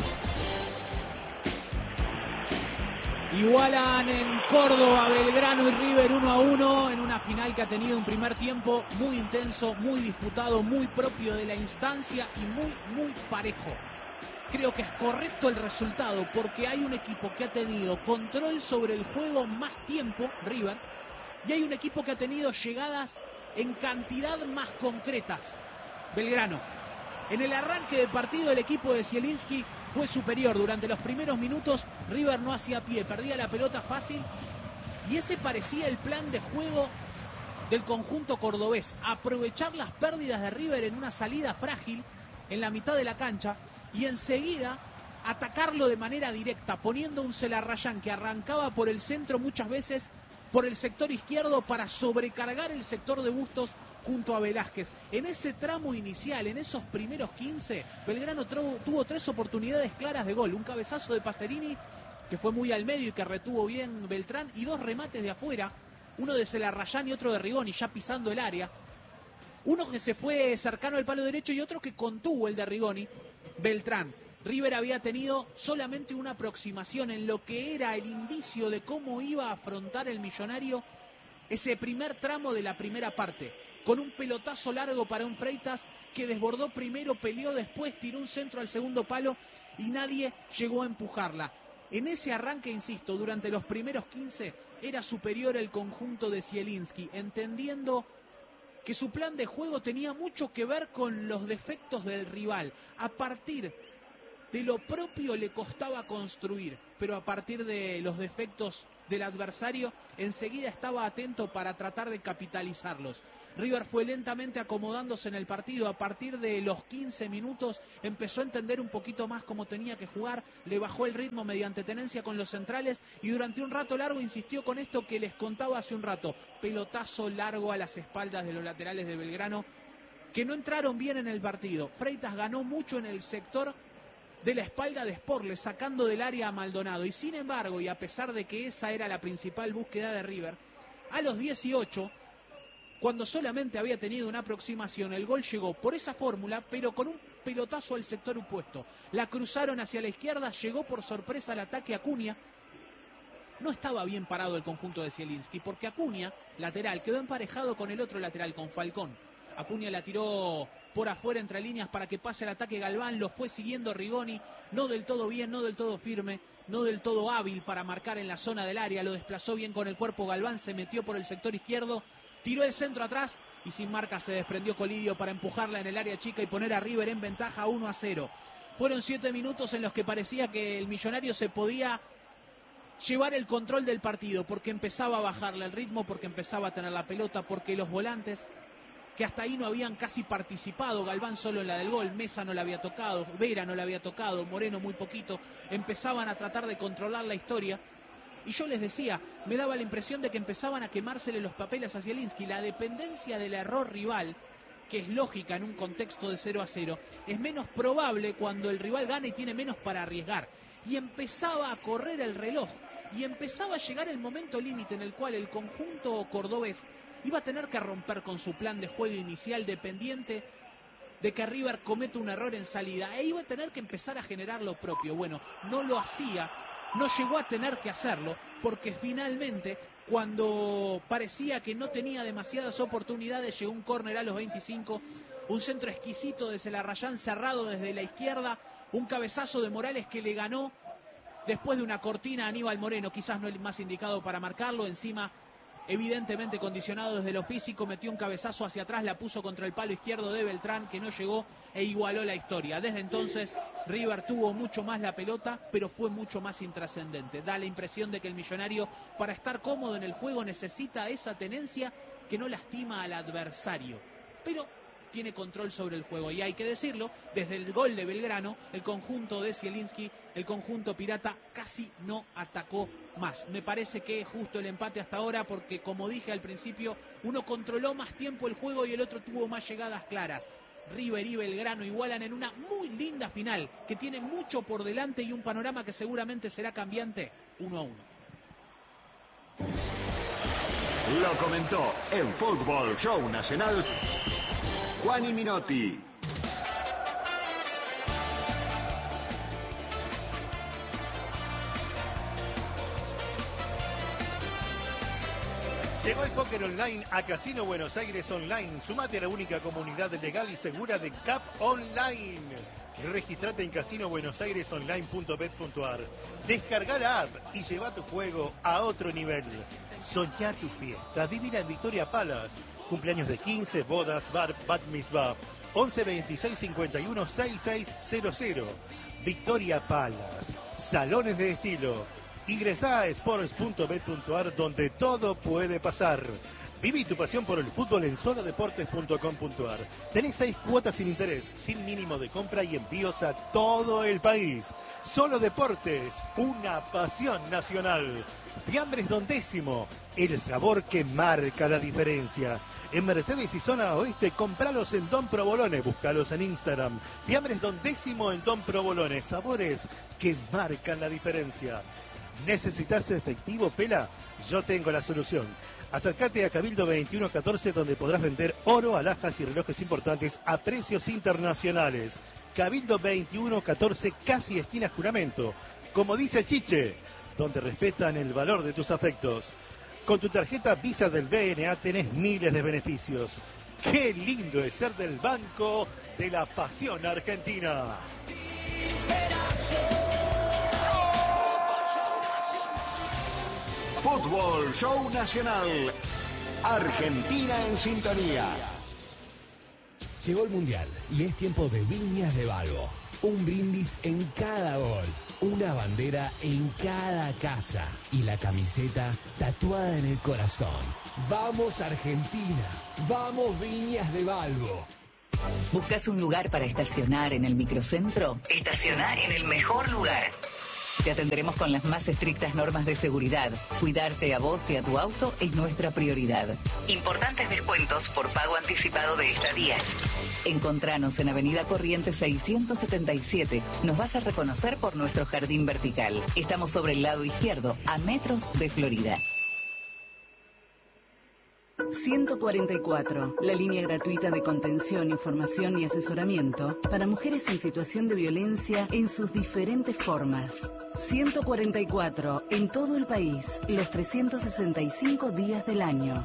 Igualan en Córdoba, Belgrano y River uno a uno en una final que ha tenido un primer tiempo muy intenso, muy disputado, muy propio de la instancia y muy, muy parejo. Creo que es correcto el resultado porque hay un equipo que ha tenido control sobre el juego más tiempo, River, y hay un equipo que ha tenido llegadas en cantidad más concretas, Belgrano. En el arranque del partido el equipo de Zielinski fue superior. Durante los primeros minutos River no hacía pie, perdía la pelota fácil y ese parecía el plan de juego del conjunto cordobés. Aprovechar las pérdidas de River en una salida frágil en la mitad de la cancha y enseguida atacarlo de manera directa, poniendo un Celarrayán que arrancaba por el centro muchas veces por el sector izquierdo para sobrecargar el sector de Bustos junto a Velázquez. En ese tramo inicial, en esos primeros quince, Belgrano tuvo, tuvo tres oportunidades claras de gol. Un cabezazo de Pasterini, que fue muy al medio y que retuvo bien Beltrán, y dos remates de afuera, uno de Celarrayán y otro de Rigoni, ya pisando el área. Uno que se fue cercano al palo derecho y otro que contuvo el de Rigoni, Beltrán. River había tenido solamente una aproximación en lo que era el indicio de cómo iba a afrontar el Millonario ese primer tramo de la primera parte, con un pelotazo largo para un Freitas que desbordó primero, peleó después, tiró un centro al segundo palo y nadie llegó a empujarla. En ese arranque, insisto, durante los primeros quince era superior el conjunto de Zielinski, entendiendo que su plan de juego tenía mucho que ver con los defectos del rival. A partir de lo propio le costaba construir, pero a partir de los defectos del adversario enseguida estaba atento para tratar de capitalizarlos. River fue lentamente acomodándose en el partido. A partir de los quince minutos empezó a entender un poquito más cómo tenía que jugar, le bajó el ritmo mediante tenencia con los centrales y durante un rato largo insistió con esto que les contaba hace un rato, pelotazo largo a las espaldas de los laterales de Belgrano que no entraron bien en el partido. Freitas ganó mucho en el sector de la espalda de Sporles, sacando del área a Maldonado, y sin embargo, y a pesar de que esa era la principal búsqueda de River, a los dieciocho, cuando solamente había tenido una aproximación, el gol llegó por esa fórmula, pero con un pelotazo al sector opuesto. La cruzaron hacia la izquierda, llegó por sorpresa al ataque Acuña. No estaba bien parado el conjunto de Zielinski, porque Acuña, lateral, quedó emparejado con el otro lateral, con Falcón. Acuña la tiró por afuera entre líneas para que pase el ataque Galván, lo fue siguiendo Rigoni, no del todo bien, no del todo firme, no del todo hábil para marcar en la zona del área, lo desplazó bien con el cuerpo Galván, se metió por el sector izquierdo, tiró el centro atrás y sin marca se desprendió Colidio para empujarla en el área chica y poner a River en ventaja uno a cero. Fueron siete minutos en los que parecía que el Millonario se podía llevar el control del partido, porque empezaba a bajarle el ritmo, porque empezaba a tener la pelota, porque los volantes, que hasta ahí no habían casi participado, Galván solo en la del gol, Mesa no la había tocado, Vera no la había tocado, Moreno muy poquito, empezaban a tratar de controlar la historia. Y yo les decía, me daba la impresión de que empezaban a quemársele los papeles a Zielinski. La dependencia del error rival, que es lógica en un contexto de cero a cero, es menos probable cuando el rival gana y tiene menos para arriesgar. Y empezaba a correr el reloj, y empezaba a llegar el momento límite en el cual el conjunto cordobés iba a tener que romper con su plan de juego inicial dependiente de que River cometa un error en salida, e iba a tener que empezar a generar lo propio. Bueno, no lo hacía, no llegó a tener que hacerlo, porque finalmente, cuando parecía que no tenía demasiadas oportunidades, llegó un córner a los veinticinco, un centro exquisito de Celarrayán cerrado desde la izquierda, un cabezazo de Morales que le ganó después de una cortina a Aníbal Moreno, quizás no el más indicado para marcarlo, encima evidentemente condicionado desde lo físico, metió un cabezazo hacia atrás, la puso contra el palo izquierdo de Beltrán, que no llegó, e igualó la historia. Desde entonces River tuvo mucho más la pelota, pero fue mucho más intrascendente. Da la impresión de que el Millonario, para estar cómodo en el juego, necesita esa tenencia que no lastima al adversario, pero tiene control sobre el juego. Y hay que decirlo, desde el gol de Belgrano, el conjunto de Zielinski, el conjunto pirata, casi no atacó más. Me parece que es justo el empate hasta ahora, porque como dije al principio, uno controló más tiempo el juego y el otro tuvo más llegadas claras. River y Belgrano igualan en una muy linda final, que tiene mucho por delante y un panorama que seguramente será cambiante, uno a uno. Lo comentó en Fútbol Show Nacional Juani Minotti. Llegó el póker online a Casino Buenos Aires Online. Sumate a la única comunidad legal y segura de C A P Online. Registrate en casino buenos aires online punto bet punto ar. Descarga la app y lleva tu juego a otro nivel. Soñá tu fiesta divina en Victoria Palace. Cumpleaños de quince, bodas, bar, bat mitzvah. once veintiséis cincuenta y uno sesenta y seis cero cero. Victoria Palace. Salones de estilo. Ingresá a sports punto bet punto ar, donde todo puede pasar. Viví tu pasión por el fútbol en solo deportes punto com punto ar. Tenés seis cuotas sin interés, sin mínimo de compra y envíos a todo el país. Solo Deportes, una pasión nacional. Fiambres Don Décimo, el sabor que marca la diferencia. En Mercedes y zona oeste, compralos en Don Provolone, búscalos en Instagram. Fiambres Don Décimo en Don Provolone, sabores que marcan la diferencia. ¿Necesitas efectivo, Pela? Yo tengo la solución. Acércate a Cabildo veintiuno catorce, donde podrás vender oro, alhajas y relojes importantes a precios internacionales. Cabildo veintiuno catorce, casi esquina Juramento. Como dice Chiche, donde respetan el valor de tus afectos. Con tu tarjeta Visa del B N A tenés miles de beneficios. ¡Qué lindo es ser del Banco de la Pasión Argentina! Fútbol Show Nacional. Argentina en sintonía. Llegó el Mundial y es tiempo de Viñas de Balbo. Un brindis en cada gol, una bandera en cada casa y la camiseta tatuada en el corazón. ¡Vamos Argentina! ¡Vamos Viñas de Balbo! ¿Buscas un lugar para estacionar en el microcentro? Estacionar en el mejor lugar. Te atenderemos con las más estrictas normas de seguridad. Cuidarte a vos y a tu auto es nuestra prioridad. Importantes descuentos por pago anticipado de estadías. Encontranos en Avenida Corrientes seiscientos setenta y siete. Nos vas a reconocer por nuestro jardín vertical. Estamos sobre el lado izquierdo, a metros de Florida. ciento cuarenta y cuatro, la línea gratuita de contención, información y asesoramiento para mujeres en situación de violencia en sus diferentes formas. ciento cuarenta y cuatro, en todo el país, los trescientos sesenta y cinco días del año.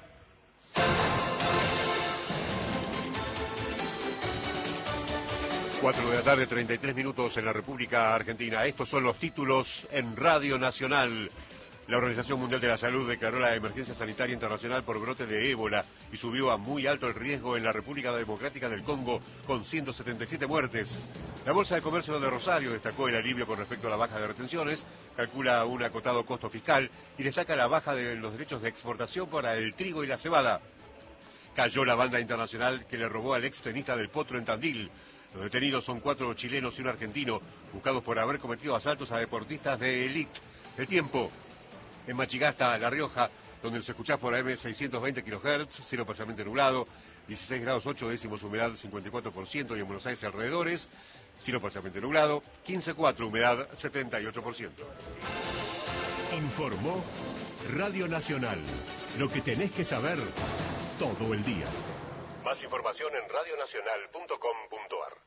cuatro de la tarde, treinta y tres minutos en la República Argentina. Estos son los títulos en Radio Nacional. La Organización Mundial de la Salud declaró la emergencia sanitaria internacional por brote de ébola y subió a muy alto el riesgo en la República Democrática del Congo con ciento setenta y siete muertes. La Bolsa de Comercio de Rosario destacó el alivio con respecto a la baja de retenciones, calcula un acotado costo fiscal y destaca la baja de los derechos de exportación para el trigo y la cebada. Cayó la banda internacional que le robó al ex tenista del Potro en Tandil. Los detenidos son cuatro chilenos y un argentino, buscados por haber cometido asaltos a deportistas de élite. El tiempo. En Machigasta, La Rioja, donde nos escuchás por A M seiscientos veinte kilohertz, cielo parcialmente nublado, dieciséis grados ocho décimos, humedad cincuenta y cuatro por ciento, y en Buenos Aires alrededores, cielo parcialmente nublado, quince coma cuatro, humedad setenta y ocho por ciento. Informó Radio Nacional. Lo que tenés que saber todo el día. Más información en radionacional punto com punto ar.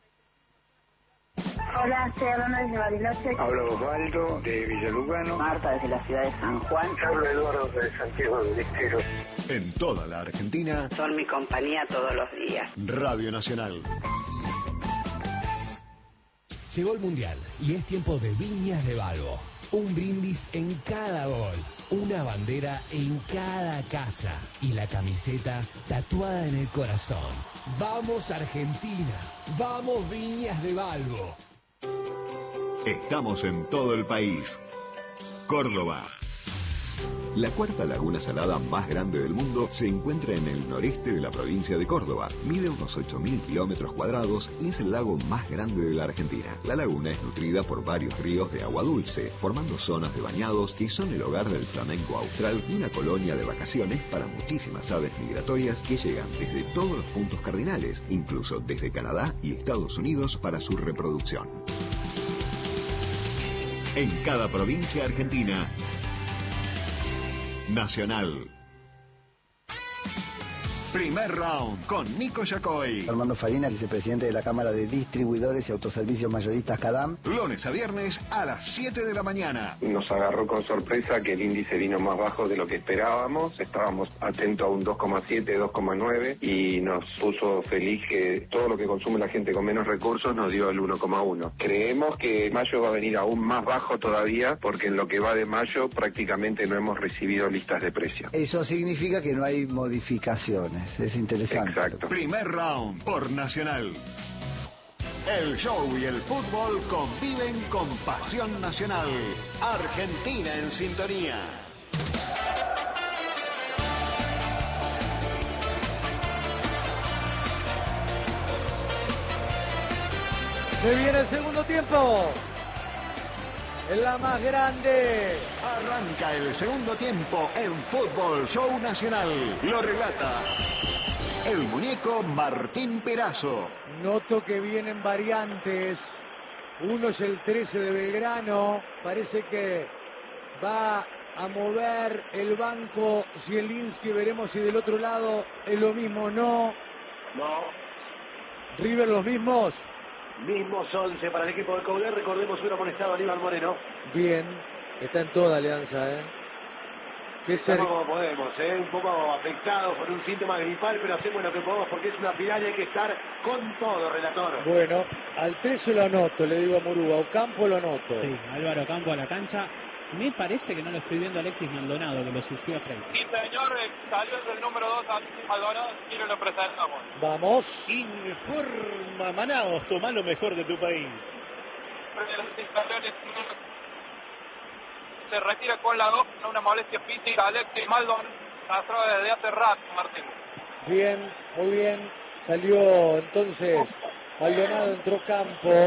Hola, estoy hablando desde Bariloche. Habla Osvaldo de Villalugano. Marta desde la ciudad de San Juan. Habla Eduardo de Santiago del Estero. En toda la Argentina. Son mi compañía todos los días. Radio Nacional. Llegó el Mundial y es tiempo de Viñas de Balbo. Un brindis en cada gol, una bandera en cada casa y la camiseta tatuada en el corazón. ¡Vamos Argentina! ¡Vamos Viñas de Balbo! Estamos en todo el país. Córdoba. La cuarta laguna salada más grande del mundo se encuentra en el noreste de la provincia de Córdoba. Mide unos ocho mil kilómetros cuadrados y es el lago más grande de la Argentina. La laguna es nutrida por varios ríos de agua dulce, formando zonas de bañados que son el hogar del flamenco austral y una colonia de vacaciones para muchísimas aves migratorias que llegan desde todos los puntos cardinales, incluso desde Canadá y Estados Unidos para su reproducción. En cada provincia argentina, Nacional. Primer round con Nico Yacoy. Armando Farina, vicepresidente de la Cámara de Distribuidores y Autoservicios Mayoristas CADAM. Lunes a viernes a las siete de la mañana. Nos agarró con sorpresa que el índice vino más bajo de lo que esperábamos. Estábamos atentos a un dos coma siete, dos coma nueve y nos puso feliz que todo lo que consume la gente con menos recursos nos dio el uno coma uno. Creemos que mayo va a venir aún más bajo todavía porque en lo que va de mayo prácticamente no hemos recibido listas de precios. Eso significa que no hay modificaciones. Es interesante. Exacto. Primer round por Nacional. El show y el fútbol conviven con pasión nacional. Argentina en sintonía. Se viene el segundo tiempo. Es la más grande. Arranca el segundo tiempo en Fútbol Show Nacional. Lo relata el muñeco Martín Perazo. Noto que vienen variantes. Uno es el trece de Belgrano. Parece que va a mover el banco Zielinski. Veremos si del otro lado es lo mismo o no. No. River los mismos. Mismos once para el equipo del Coudet. Recordemos, hubiera amonestado a Aníbal Moreno. Bien, está en toda Alianza, ¿eh? Que se... Estamos como podemos, ¿eh? Un poco afectados por un síntoma gripal, pero hacemos lo que podemos porque es una final y hay que estar con todo, relator. Bueno, al trece lo anoto, le digo a Murúa. Ocampo lo anoto. Sí, Álvaro Ocampo a la cancha. Me parece que no lo estoy viendo a Alexis Maldonado, que lo surgió a Freitas. Sí, señor, salió el número dos Alexis Maldonado y lo presentamos. Vamos. Informa Manaos, toma lo mejor de tu país. Se retira con la dos, una molestia física. Alexis Maldonado atrás desde hace rato, Martín. Bien, muy bien. Salió entonces Maldonado, entró Campo.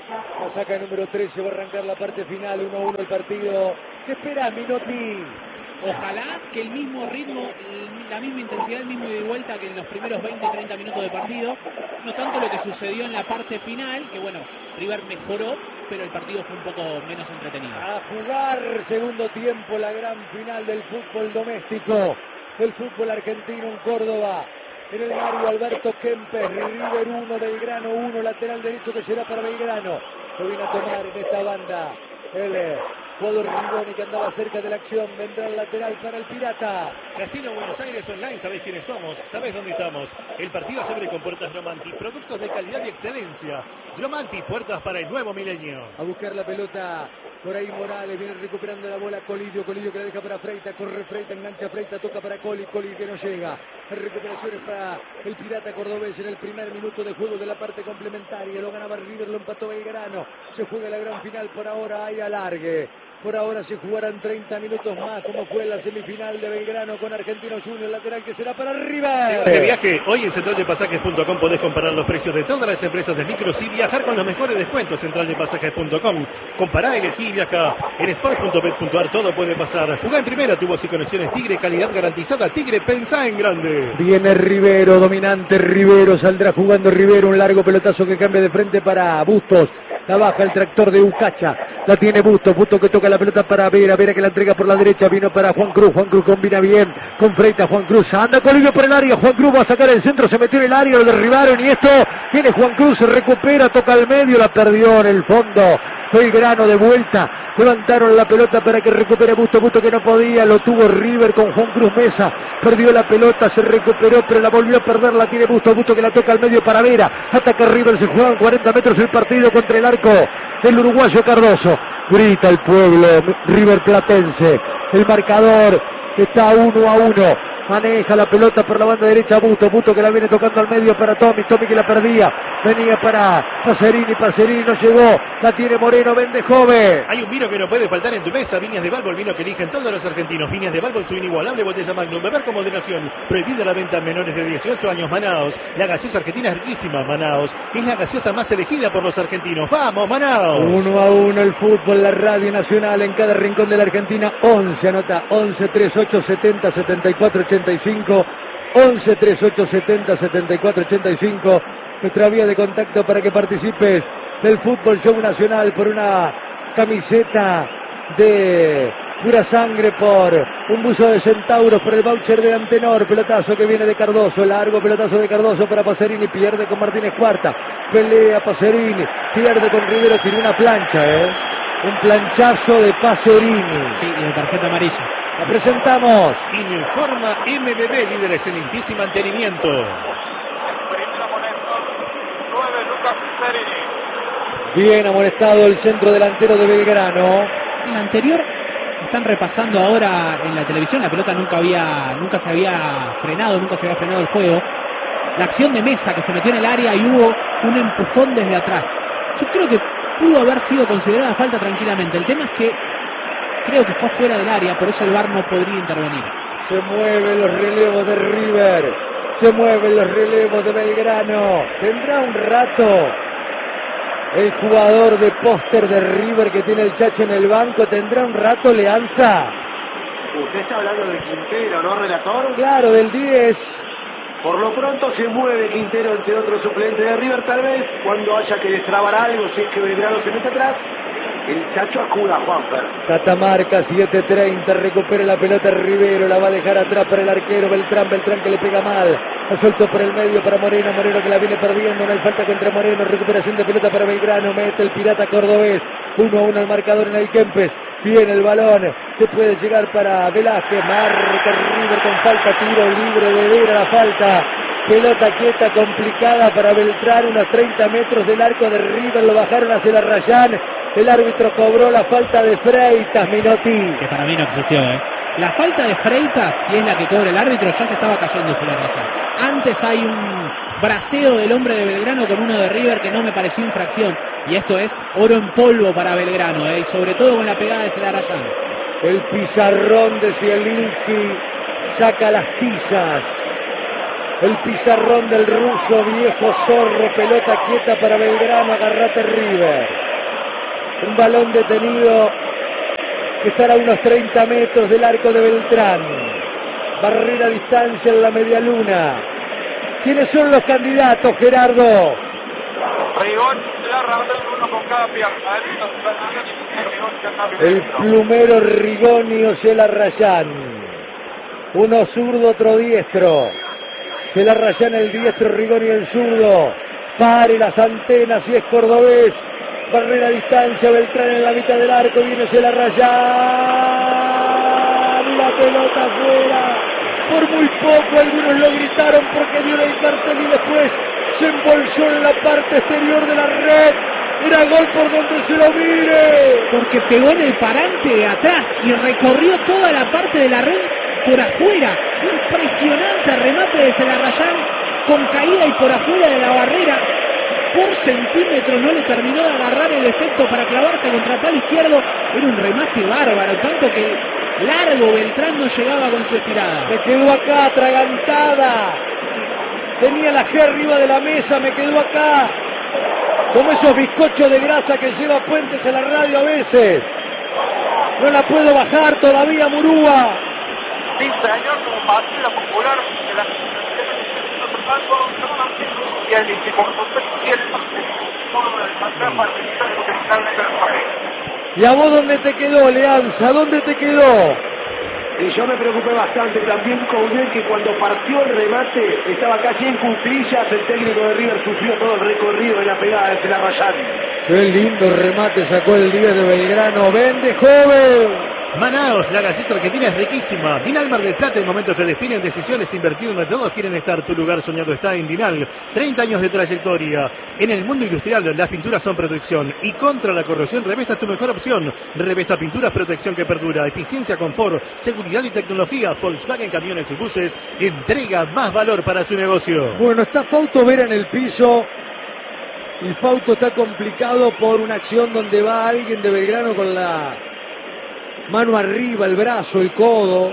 La saca número trece, va a arrancar la parte final, uno a uno el partido. ¿Qué espera Minotti? Ojalá que el mismo ritmo, la misma intensidad, el mismo ida y vuelta que en los primeros veinte treinta minutos de partido. No tanto lo que sucedió en la parte final, que bueno, River mejoró, pero el partido fue un poco menos entretenido. A jugar segundo tiempo, la gran final del fútbol doméstico, del fútbol argentino en Córdoba. En el Mario Alberto Kempes, River uno, Belgrano uno, lateral derecho que será para Belgrano. Lo viene a tomar en esta banda el eh, jugador Rigoni, que andaba cerca de la acción. Vendrá el lateral para el Pirata. Casino Buenos Aires Online, sabés quiénes somos, sabés dónde estamos. El partido se abre con puertas Romanti, productos de calidad y excelencia. Romanti, puertas para el nuevo milenio. A buscar la pelota. Por ahí Morales viene recuperando la bola. Colidio, Colidio que la deja para Freita. Corre Freita, engancha Freita, toca para Coli. Coli que no llega. Recuperaciones para el Pirata cordobés en el primer minuto de juego de la parte complementaria. Lo ganaba River, lo empató Belgrano. Se juega la gran final por ahora. Hay alargue. Por ahora se jugarán treinta minutos más, como fue la semifinal de Belgrano con Argentinos Juniors, lateral que será para River. De viaje, hoy en central de pasajes punto com podés comparar los precios de todas las empresas de micros y viajar con los mejores descuentos. central de pasajes punto com. Compará, elegí y viaja. En sport punto bet punto ar todo puede pasar. Jugá en primera, tubos y conexiones Tigre, calidad garantizada. Tigre, pensá en grande. Viene Rivero, dominante Rivero, saldrá jugando Rivero, un largo pelotazo que cambia de frente para Bustos. La baja el tractor de Ucacha, la tiene Bustos, Bustos que toca la pelota para Vera, Vera que la entrega por la derecha, vino para Juan Cruz, Juan Cruz combina bien con Freita, Juan Cruz anda Colidio por el área, Juan Cruz va a sacar el centro, se metió en el área, lo derribaron y esto, viene Juan Cruz, se recupera, toca al medio, la perdió en el fondo, Belgrano de vuelta, levantaron la pelota para que recupere Bustos, Bustos que no podía, lo tuvo River con Juan Cruz Mesa, perdió la pelota, se recuperó, pero la volvió a perder, la tiene Bustos, Bustos que la toca al medio para Vera, ataca River, se juega en cuarenta metros el partido contra el arco del uruguayo Cardoso, grita el pueblo River Platense, el marcador está uno a uno, maneja la pelota por la banda derecha Busto, Busto que la viene tocando al medio para Tommy, Tommy que la perdía, venía para Pacerini, Pacerini no llegó, la tiene Moreno, vende joven. Hay un vino que no puede faltar en tu mesa, Viñas de Balbo, el vino que eligen todos los argentinos. Viñas de Balbo, su inigualable botella Magnum, beber con moderación, prohibida la venta a menores de dieciocho años. Manaos, la gaseosa argentina es riquísima. Manaos, es la gaseosa más elegida por los argentinos. ¡Vamos, Manaos! Uno a uno el fútbol, la radio nacional en cada rincón de la Argentina. once, anota once, treinta y ocho, setenta, setenta y cuatro, ochenta y cinco. once, treinta y ocho, setenta, setenta y cuatro, ochenta y cinco. Nuestra vía de contacto para que participes del Fútbol Show Nacional por una camiseta de pura sangre, por un buzo de Centauros, por el voucher de Antenor, pelotazo que viene de Cardoso, largo pelotazo de Cardoso para Pacerini, pierde con Martínez Cuarta, pelea Pacerini, pierde con Rivero, tiene una plancha, ¿eh? Un planchazo de Pacerini. Sí, y de tarjeta amarilla. La presentamos. Informa M B B, líderes en limpieza y mantenimiento. Bien amonestado el centro delantero de Belgrano. En la anterior están repasando ahora en la televisión, la pelota nunca había, nunca se había frenado, nunca se había frenado el juego. La acción de Mesa que se metió en el área y hubo un empujón desde atrás. Yo creo que pudo haber sido considerada falta tranquilamente. El tema es que creo que fue fuera del área, por eso el V A R no podría intervenir. Se mueven los relevos de River, se mueven los relevos de Belgrano. Tendrá un rato el jugador de póster de River que tiene el Chacho en el banco, tendrá un rato Leanza. Usted está hablando de Quintero, ¿no, relator? Claro, del diez. Por lo pronto se mueve Quintero entre otros suplentes de River, tal vez cuando haya que destrabar algo, si es que Belgrano se mete atrás, el Chacho acuda a Juanfer. Catamarca, siete treinta, recupera la pelota Rivero, la va a dejar atrás para el arquero Beltrán, Beltrán que le pega mal, la suelto por el medio para Moreno, Moreno que la viene perdiendo, no hay falta contra Moreno, recuperación de pelota para Belgrano, mete el Pirata cordobés, uno a uno el marcador en el Kempes. Viene el balón que puede llegar para Velázquez. Marca River con falta, tiro libre de Vera, la falta. Pelota quieta, complicada para Beltrán, unos treinta metros del arco de River, lo bajaron hacia la Rayán. El árbitro cobró la falta de Freitas, Minotti. Que para mí no existió, ¿eh? La falta de Freitas, y es la que cobra el árbitro, ya se estaba cayendo sobre la Rayán. Antes hay un braceo del hombre de Belgrano con uno de River que no me pareció infracción. Y esto es oro en polvo para Belgrano, ¿eh? Y sobre todo con la pegada de Celarayán. El pizarrón de Zielinski saca las tizas. El pizarrón del ruso, viejo zorro, pelota quieta para Belgrano, agarrate River. Un balón detenido que estará a unos treinta metros del arco de Beltrán. Barrera a distancia en la media luna. ¿Quiénes son los candidatos, Gerardo? Rigón, Larra, uno con cada pierna. El plumero Rigoni o Celarayán. Uno zurdo, otro diestro. Celarayán el diestro, Rigoni el zurdo. Pare las antenas si es cordobés. Barrera a distancia, Beltrán en la mitad del arco. Viene Celarayán. La pelota afuera. Por muy poco, algunos lo gritaron porque dio el cartel y después se embolsó en la parte exterior de la red. Era gol por donde se lo mire. Porque pegó en el parante de atrás y recorrió toda la parte de la red por afuera. Impresionante remate de Celarayán con caída y por afuera de la barrera. Por centímetro no le terminó de agarrar el efecto para clavarse contra el palo izquierdo. Era un remate bárbaro, tanto que largo Beltrán no llegaba con su estirada. Me quedó acá atragantada. Tenía la G arriba de la mesa, me quedó acá. Como esos bizcochos de grasa que lleva Puentes a la radio a veces. No la puedo bajar todavía, Murúa. Sí, señor, como partida popular de la y el ¿Y a vos dónde te quedó, Leanza? ¿Dónde te quedó? Y yo me preocupé bastante también con él, que cuando partió el remate estaba casi en cuclillas. El técnico de River sufrió todo el recorrido de la pegada de Celarayán. Qué lindo remate sacó el diez de Belgrano. ¡Vende, joven! Manaos, la gaseosa argentina es riquísima. Dinal Mar del Plata, en momentos que definen decisiones, invertido donde todos quieren estar. Tu lugar soñado está en Dinal. treinta años de trayectoria. En el mundo industrial, las pinturas son protección. Y contra la corrosión, Revesta es tu mejor opción. Revesta Pinturas, protección que perdura. Eficiencia, confort, seguridad y tecnología. Volkswagen Camiones y Buses entrega más valor para su negocio. Bueno, está Fausto Vera en el piso. Y Fausto está complicado por una acción donde va alguien de Belgrano con la mano arriba, el brazo, el codo.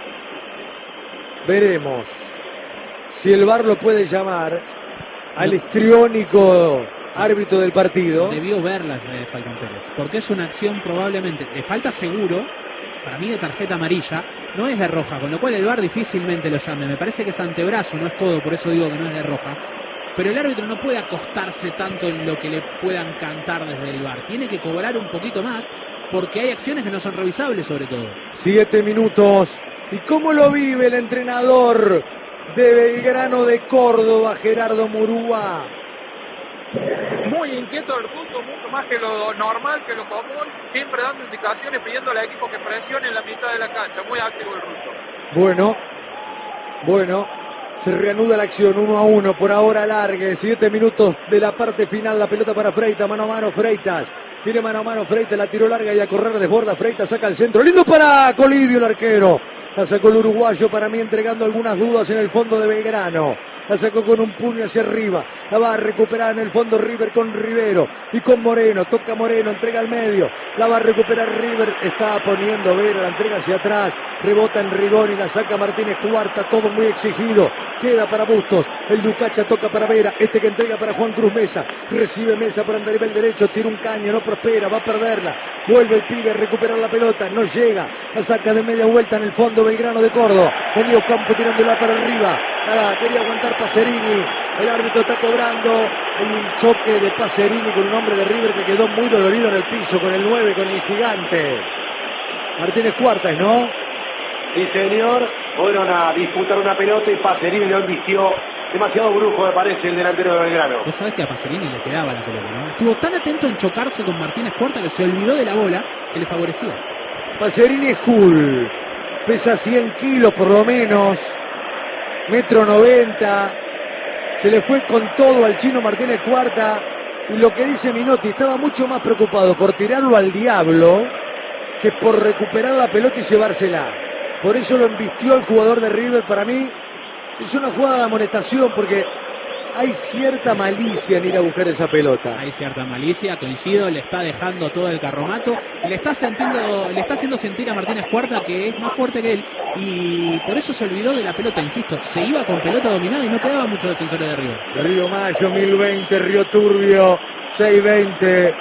Veremos si el V A R lo puede llamar al histriónico árbitro del partido. Debió verla de Falcón Pérez, porque es una acción probablemente de falta seguro, para mí de tarjeta amarilla, no es de roja, con lo cual el V A R difícilmente lo llame. Me parece que es antebrazo, no es codo, por eso digo que no es de roja. Pero el árbitro no puede acostarse tanto en lo que le puedan cantar desde el V A R. Tiene que cobrar un poquito más, porque hay acciones que no son revisables, sobre todo. Siete minutos. ¿Y cómo lo vive el entrenador de Belgrano de Córdoba, Gerardo Murúa? Muy inquieto el punto, mucho más que lo normal, que lo común, siempre dando indicaciones, pidiendo al equipo que presione en la mitad de la cancha. Muy activo el ruso. Bueno, bueno. Se reanuda la acción, uno a uno, por ahora largue, siete minutos de la parte final, la pelota para Freitas, mano a mano Freitas, viene mano a mano Freitas, la tiró larga y a correr desborda, Freitas saca el centro, lindo para Colidio el arquero, la sacó el uruguayo, para mí entregando algunas dudas en el fondo de Belgrano, la sacó con un puño hacia arriba, la va a recuperar en el fondo River con Rivero y con Moreno, toca Moreno, entrega al medio, la va a recuperar River, está poniendo Vera, la entrega hacia atrás, rebota en Rigoni, la saca Martínez Cuarta, todo muy exigido, queda para Bustos, el Ducacha toca para Vera, este que entrega para Juan Cruz Mesa, recibe Mesa por andar el derecho, tira un caño, no prospera, va a perderla, vuelve el pibe a recuperar la pelota, no llega, la saca de media vuelta en el fondo Belgrano de Córdoba, Emilio Campo tirándola para arriba, nada, quería aguantar Pacerini, el árbitro está cobrando, hay un choque de Pacerini con un hombre de River que quedó muy dolorido en el piso, con el nueve, con el gigante, Martínez Cuartas, ¿no? Sí, señor, fueron a disputar una pelota y Pacerini lo embistió demasiado brujo me parece el delantero de Belgrano. Vos sabés que a Pacerini le quedaba la pelota, ¿no? Estuvo tan atento en chocarse con Martínez Cuarta que se olvidó de la bola que le favorecía. Pacerini Hull, pesa cien kilos por lo menos, metro noventa, se le fue con todo al chino Martínez Cuarta, y lo que dice Minotti, estaba mucho más preocupado por tirarlo al diablo que por recuperar la pelota y llevársela. Por eso lo embistió el jugador de River. Para mí es una jugada de amonestación porque hay cierta malicia en ir a buscar esa pelota. Hay cierta malicia, coincido, le está dejando todo el carromato, le está sintiendo, le está haciendo sentir a Martínez Cuarta que es más fuerte que él y por eso se olvidó de la pelota, insisto, se iba con pelota dominada y no quedaban muchos defensores de River. Río Mayo mil veinte, Río Turbio seiscientos veinte,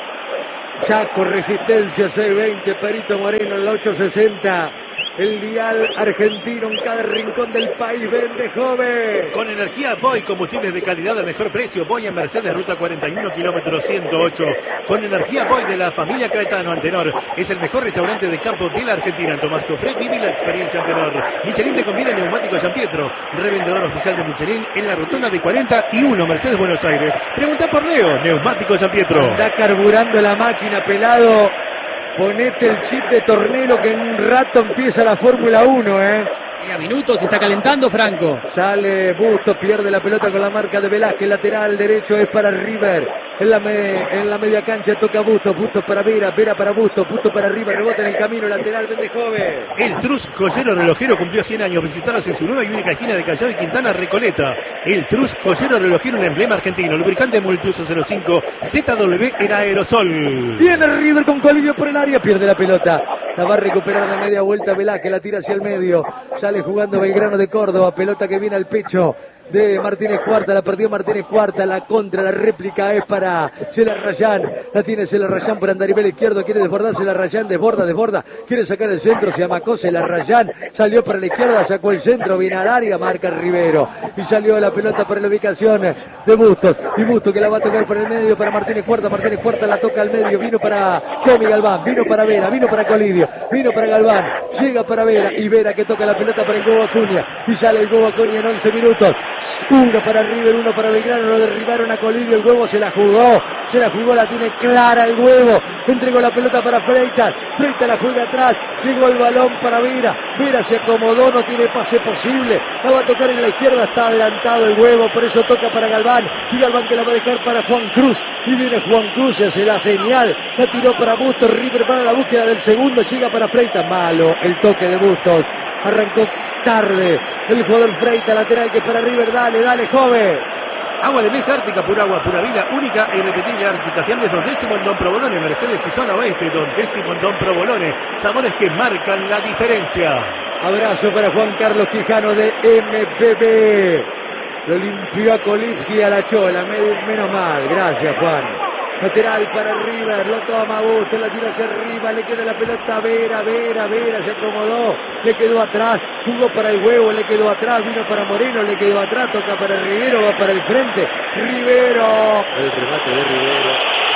Chaco Resistencia seiscientos veinte, Perito Moreno en la ochocientos sesenta. El dial argentino en cada rincón del país vende joven. Con energía Boy, combustibles de calidad al mejor precio. Boy en Mercedes, ruta cuarenta y uno, kilómetro ciento ocho. Con energía Boy de la familia Caetano, Antenor. Es el mejor restaurante de campo de la Argentina. En Tomás Cofré, vive la experiencia Antenor. Michelin te conviene neumático San Pietro. Revendedor oficial de Michelin en la rotonda de cuarenta y uno, Mercedes, Buenos Aires. Pregunta por Leo, neumático San Pietro. Está carburando la máquina, pelado. Ponete el chip de Tornero que en un rato empieza la Fórmula uno, ¿eh? Sí, a minutos se está calentando Franco. Sale Bustos, pierde la pelota con la marca de Velázquez, lateral derecho es para River. En la, me, en la media cancha toca Bustos, Bustos para Vera, Vera para Bustos, Bustos para River, rebota en el camino, lateral, vende joven. El Trus Joyero Relojero cumplió cien años. Visitaros en su nueva y única esquina de Callao y Quintana, Recoleta. El Trus Joyero Relojero, un emblema argentino. Lubricante Multiuso cero cinco, Z W en aerosol. Viene River con Colidio por el área, pierde la pelota. La va a recuperar de media vuelta Velázquez, la tira hacia el medio. Sale jugando Belgrano de Córdoba, pelota que viene al pecho de Martínez Cuarta, la perdió Martínez Cuarta, la contra, la réplica es para Celarrayán, la tiene Celarrayán por andarivel izquierdo, quiere desbordar Celarrayán, desborda, desborda, quiere sacar el centro, se amacó Celarrayán, salió para la izquierda, sacó el centro, viene al área, marca Rivero, y salió la pelota para la ubicación de Bustos, y Bustos que la va a tocar por el medio para Martínez Cuarta, Martínez Cuarta la toca al medio, vino para Comi Galván, vino para Vera, vino para Colidio, vino para Galván, llega para Vera, y Vera que toca la pelota para el Gobo Acuña, y sale el Gobo Acuña en once minutos, uno para River, uno para Belgrano, lo derribaron a Colidio, el huevo se la jugó, se la jugó, la tiene clara el huevo, entregó la pelota para Freitas, Freitas la juega atrás, llegó el balón para Vera, Vera se acomodó, no tiene pase posible, la va a tocar en la izquierda, está adelantado el huevo, por eso toca para Galván, y Galván que la va a dejar para Juan Cruz, y viene Juan Cruz, hace la señal, la tiró para Bustos, River para la búsqueda del segundo, llega para Freitas, malo el toque de Bustos, arrancó tarde el jugador Freitas, lateral que para River, dale, dale, joven. Agua de mesa Ártica, pura agua, pura vida, única e irrepetible Ártica. Fiambres Don Décimo en Don Provolone, Mercedes y Zona Oeste, Don Décimo en Don Provolone. Sabores que marcan la diferencia. Abrazo para Juan Carlos Quijano de M P B. Lo limpió a Kolivsky a la chola, menos mal, gracias Juan. Lateral para River, lo toma Bustos, la tira hacia arriba, le queda la pelota a Vera, Vera, Vera, se acomodó, le quedó atrás, jugó para el huevo, le quedó atrás, vino para Moreno, le quedó atrás, toca para Rivero, va para el frente, Rivero, el remate de Rivero.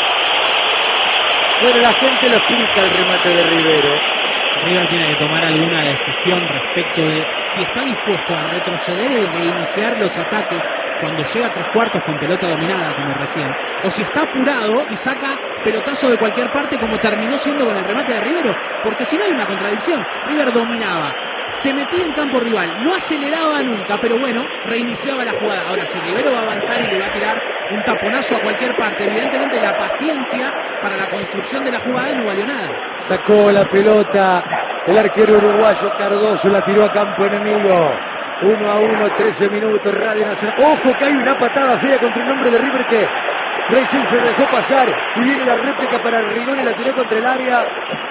Bueno, la gente lo explica el remate de Rivero. River tiene que tomar alguna decisión respecto de si está dispuesto a retroceder y reiniciar los ataques cuando llega a tres cuartos con pelota dominada, como recién, o si está apurado y saca pelotazo de cualquier parte como terminó siendo con el remate de Rivero, porque si no hay una contradicción. River dominaba, se metía en campo rival, no aceleraba nunca, pero bueno, reiniciaba la jugada. Ahora, si Rivero va a avanzar y le va a tirar un taponazo a cualquier parte, evidentemente la paciencia para la construcción de la jugada no valió nada. Sacó la pelota el arquero uruguayo Cardoso, la tiró a campo enemigo. Uno a uno, trece minutos, Radio Nacional. Ojo que hay una patada fea contra el nombre de River que Reyes se dejó pasar y viene la réplica para Rigoni, la tiró contra el área.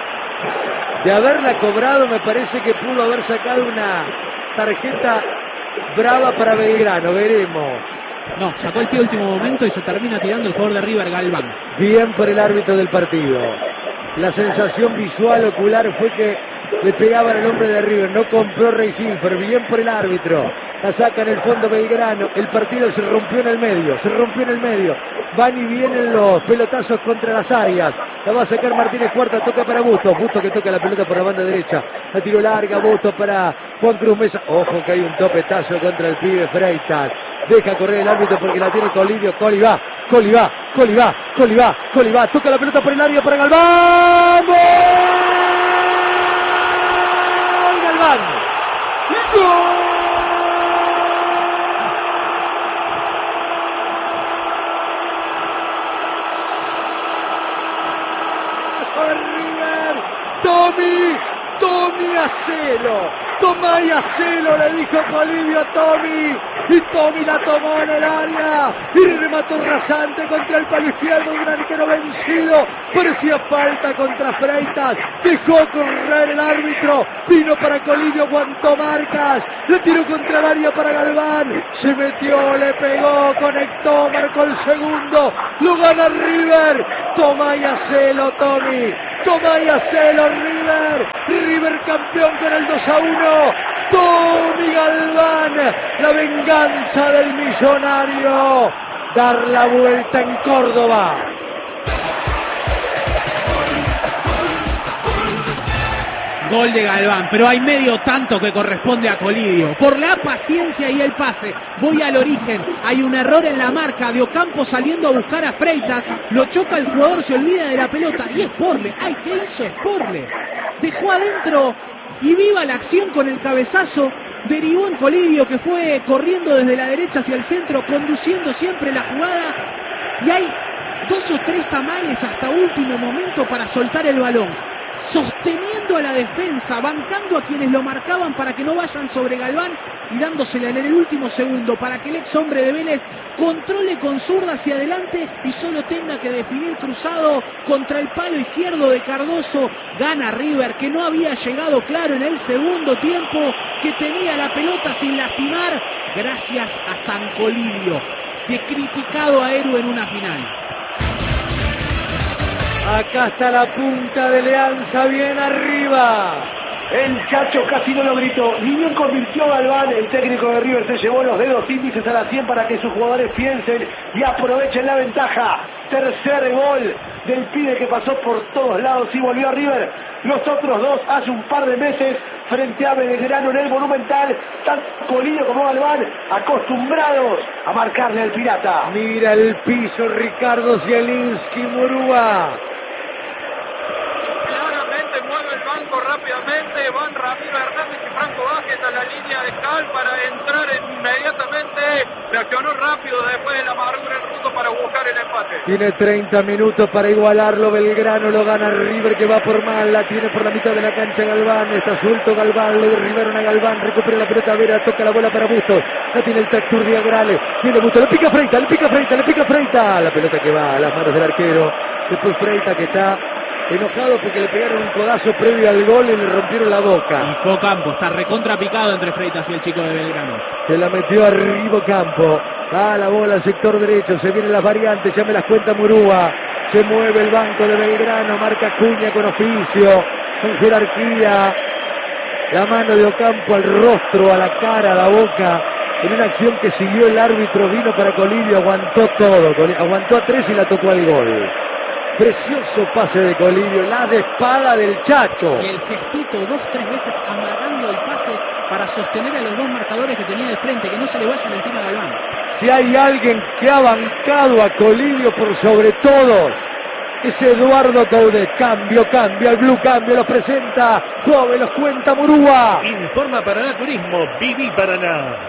De haberla cobrado me parece que pudo haber sacado una tarjeta brava para Belgrano, veremos. No, sacó el pie último momento y se termina tirando el jugador de River, Galván. Bien por el árbitro del partido. La sensación visual ocular fue que le pegaban al hombre de River, no compró Rey Hilfer, bien por el árbitro. La saca en el fondo Belgrano, el partido se rompió en el medio, se rompió en el medio. Van y vienen los pelotazos contra las áreas. La va a sacar Martínez Cuarta, toca para Bustos, Bustos que toca la pelota por la banda derecha. La tiró larga, Bustos para Juan Cruz Mesa. Ojo que hay un topetazo contra el pibe Freitas. Deja correr el árbitro porque la tiene Colidio. Coli va, Coli va, Coli va, Coli va, Coli va. Toca la pelota por el área para Galván. ¡Gol! Galván. ¡Gol! Tommy, Tommy, hacelo, toma y hacelo, le dijo Colidio a Tommy, y Tommy la tomó en el área, y remató rasante contra el palo izquierdo de un arquero vencido, parecía falta contra Freitas, dejó correr el árbitro, vino para Colidio, aguantó marcas, le tiró contra el área para Galván, se metió, le pegó, conectó, marcó el segundo, lo gana River, toma y hacelo Tommy, toma y hacelo River, River campeón con el dos a uno, Tommy Galván, la venganza del millonario, dar la vuelta en Córdoba. Gol de Galván, pero hay medio tanto que corresponde a Colidio. Por la paciencia y el pase, voy al origen. Hay un error en la marca de Ocampo saliendo a buscar a Freitas. Lo choca el jugador, se olvida de la pelota y es Porle. ¡Ay, qué hizo Porle! Dejó adentro y viva la acción con el cabezazo. Derivó en Colidio, que fue corriendo desde la derecha hacia el centro, conduciendo siempre la jugada. Y hay dos o tres amagues hasta último momento para soltar el balón, sosteniendo a la defensa, bancando a quienes lo marcaban para que no vayan sobre Galván y dándosela en el último segundo para que el ex hombre de Vélez controle con zurda hacia adelante y solo tenga que definir cruzado contra el palo izquierdo de Cardoso. Gana River, que no había llegado claro en el segundo tiempo, que tenía la pelota sin lastimar, gracias a San Colidio, que criticado a héroe en una final. Acá está la punta de Leanza, bien arriba. El Chacho casi no lo gritó, ni bien convirtió Galván, el técnico de River se llevó los dedos índices a la cien para que sus jugadores piensen y aprovechen la ventaja. Tercer gol del pibe que pasó por todos lados y volvió a River. Los otros dos hace un par de meses frente a Belgrano en el Monumental, tanto Colidio como Galván acostumbrados a marcarle al Pirata. Mira el piso Ricardo Zielinski, Murúa. Mueve el banco rápidamente, van Ramiro Hernández y Franco Vázquez a la línea de cal para entrar inmediatamente, reaccionó rápido después de la amargura el ruso para buscar el empate. Tiene treinta minutos para igualarlo, Belgrano lo gana River, que va por mal, la tiene por la mitad de la cancha Galván, está suelto Galván, lo derribaron a Galván, recupera la pelota Vera, toca la bola para Bustos, la tiene el tractor diagonal, viene Bustos, le pica Freita, le pica Freita, le pica Freita, la pelota que va a las manos del arquero, después Freita que está enojado porque le pegaron un codazo previo al gol y le rompieron la boca. Y fue Ocampo, está recontra picado entre Freitas y el chico de Belgrano. Se la metió arriba Ocampo, da la bola al sector derecho, se vienen las variantes, ya me las cuenta Murúa, se mueve el banco de Belgrano, marca Cuña con oficio, con jerarquía, la mano de Ocampo al rostro, a la cara, a la boca, en una acción que siguió el árbitro, vino para Colidio, aguantó todo, aguantó a tres y la tocó al gol. Precioso pase de Colidio, la de espada del Chacho. Y el gestito dos, tres veces amagando el pase para sostener a los dos marcadores que tenía de frente, que no se le vayan encima a Galván. Si hay alguien que ha bancado a Colidio por sobre todos, es Eduardo Coudet. Cambio, cambio, el Blue Cambio los presenta, joven, los cuenta Murúa. Informa Paraná Turismo, Viví Paraná.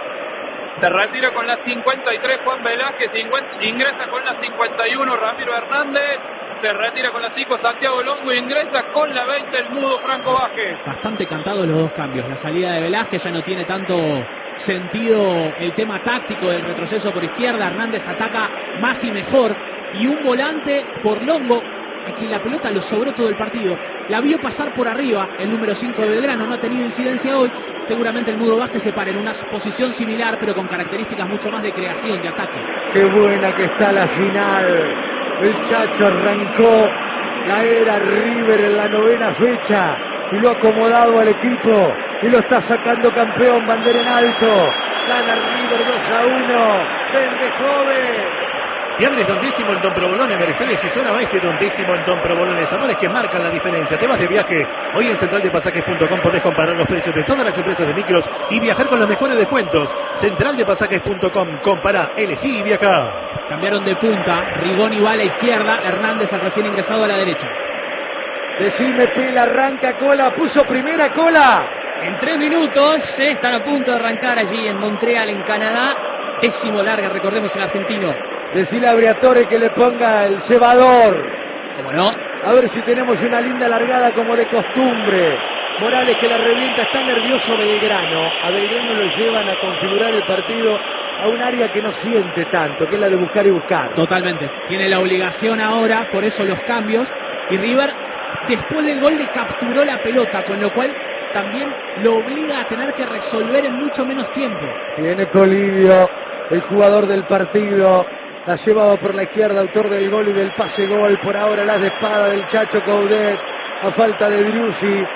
Se retira con la cincuenta y tres Juan Velázquez, ingresa con la cincuenta y uno Ramiro Hernández, se retira con la cinco Santiago Longo, ingresa con la veinte el mudo Franco Vázquez. Bastante cantados los dos cambios, la salida de Velázquez ya no tiene tanto sentido el tema táctico del retroceso por izquierda, Hernández ataca más y mejor, y un volante por Longo, a quien la pelota lo sobró todo el partido, la vio pasar por arriba, el número cinco de Belgrano, no ha tenido incidencia hoy, seguramente el mudo Vázquez se para en una posición similar, pero con características mucho más de creación, de ataque. Qué buena que está la final, el Chacho arrancó la era River en la novena fecha, y lo ha acomodado al equipo, y lo está sacando campeón, bandera en alto, gana River dos a uno, vende joven. Fiambres Don Décimo en Don Provolone, Mercedes y zona oeste Don Décimo en Don Provolone. Sabores que marcan la diferencia. Te vas de viaje. Hoy en central de pasajes punto com podés comparar los precios de todas las empresas de micros y viajar con los mejores descuentos. central de pasajes punto com. Compará, elegí y viajá. Cambiaron de punta. Rigoni va a la izquierda. Hernández al recién ingresado a la derecha. Decime, Pela, arranca Cola. Puso primera Cola. En tres minutos eh, están a punto de arrancar allí en Montreal, en Canadá. Décimo larga, recordemos, el argentino. Decile a Briatore que le ponga el cebador. ¿Cómo no? A ver si tenemos una linda largada como de costumbre. Morales que la revienta, está nervioso Belgrano. A Belgrano lo llevan a configurar el partido a un área que no siente tanto, que es la de buscar y buscar. Totalmente. Tiene la obligación ahora, por eso los cambios. Y River, después del gol, le capturó la pelota, con lo cual también lo obliga a tener que resolver en mucho menos tiempo. Tiene Colidio, el jugador del partido. La llevaba por la izquierda, autor del gol y del pase gol. Por ahora las de espada del Chacho Coudet. A falta de Driussi.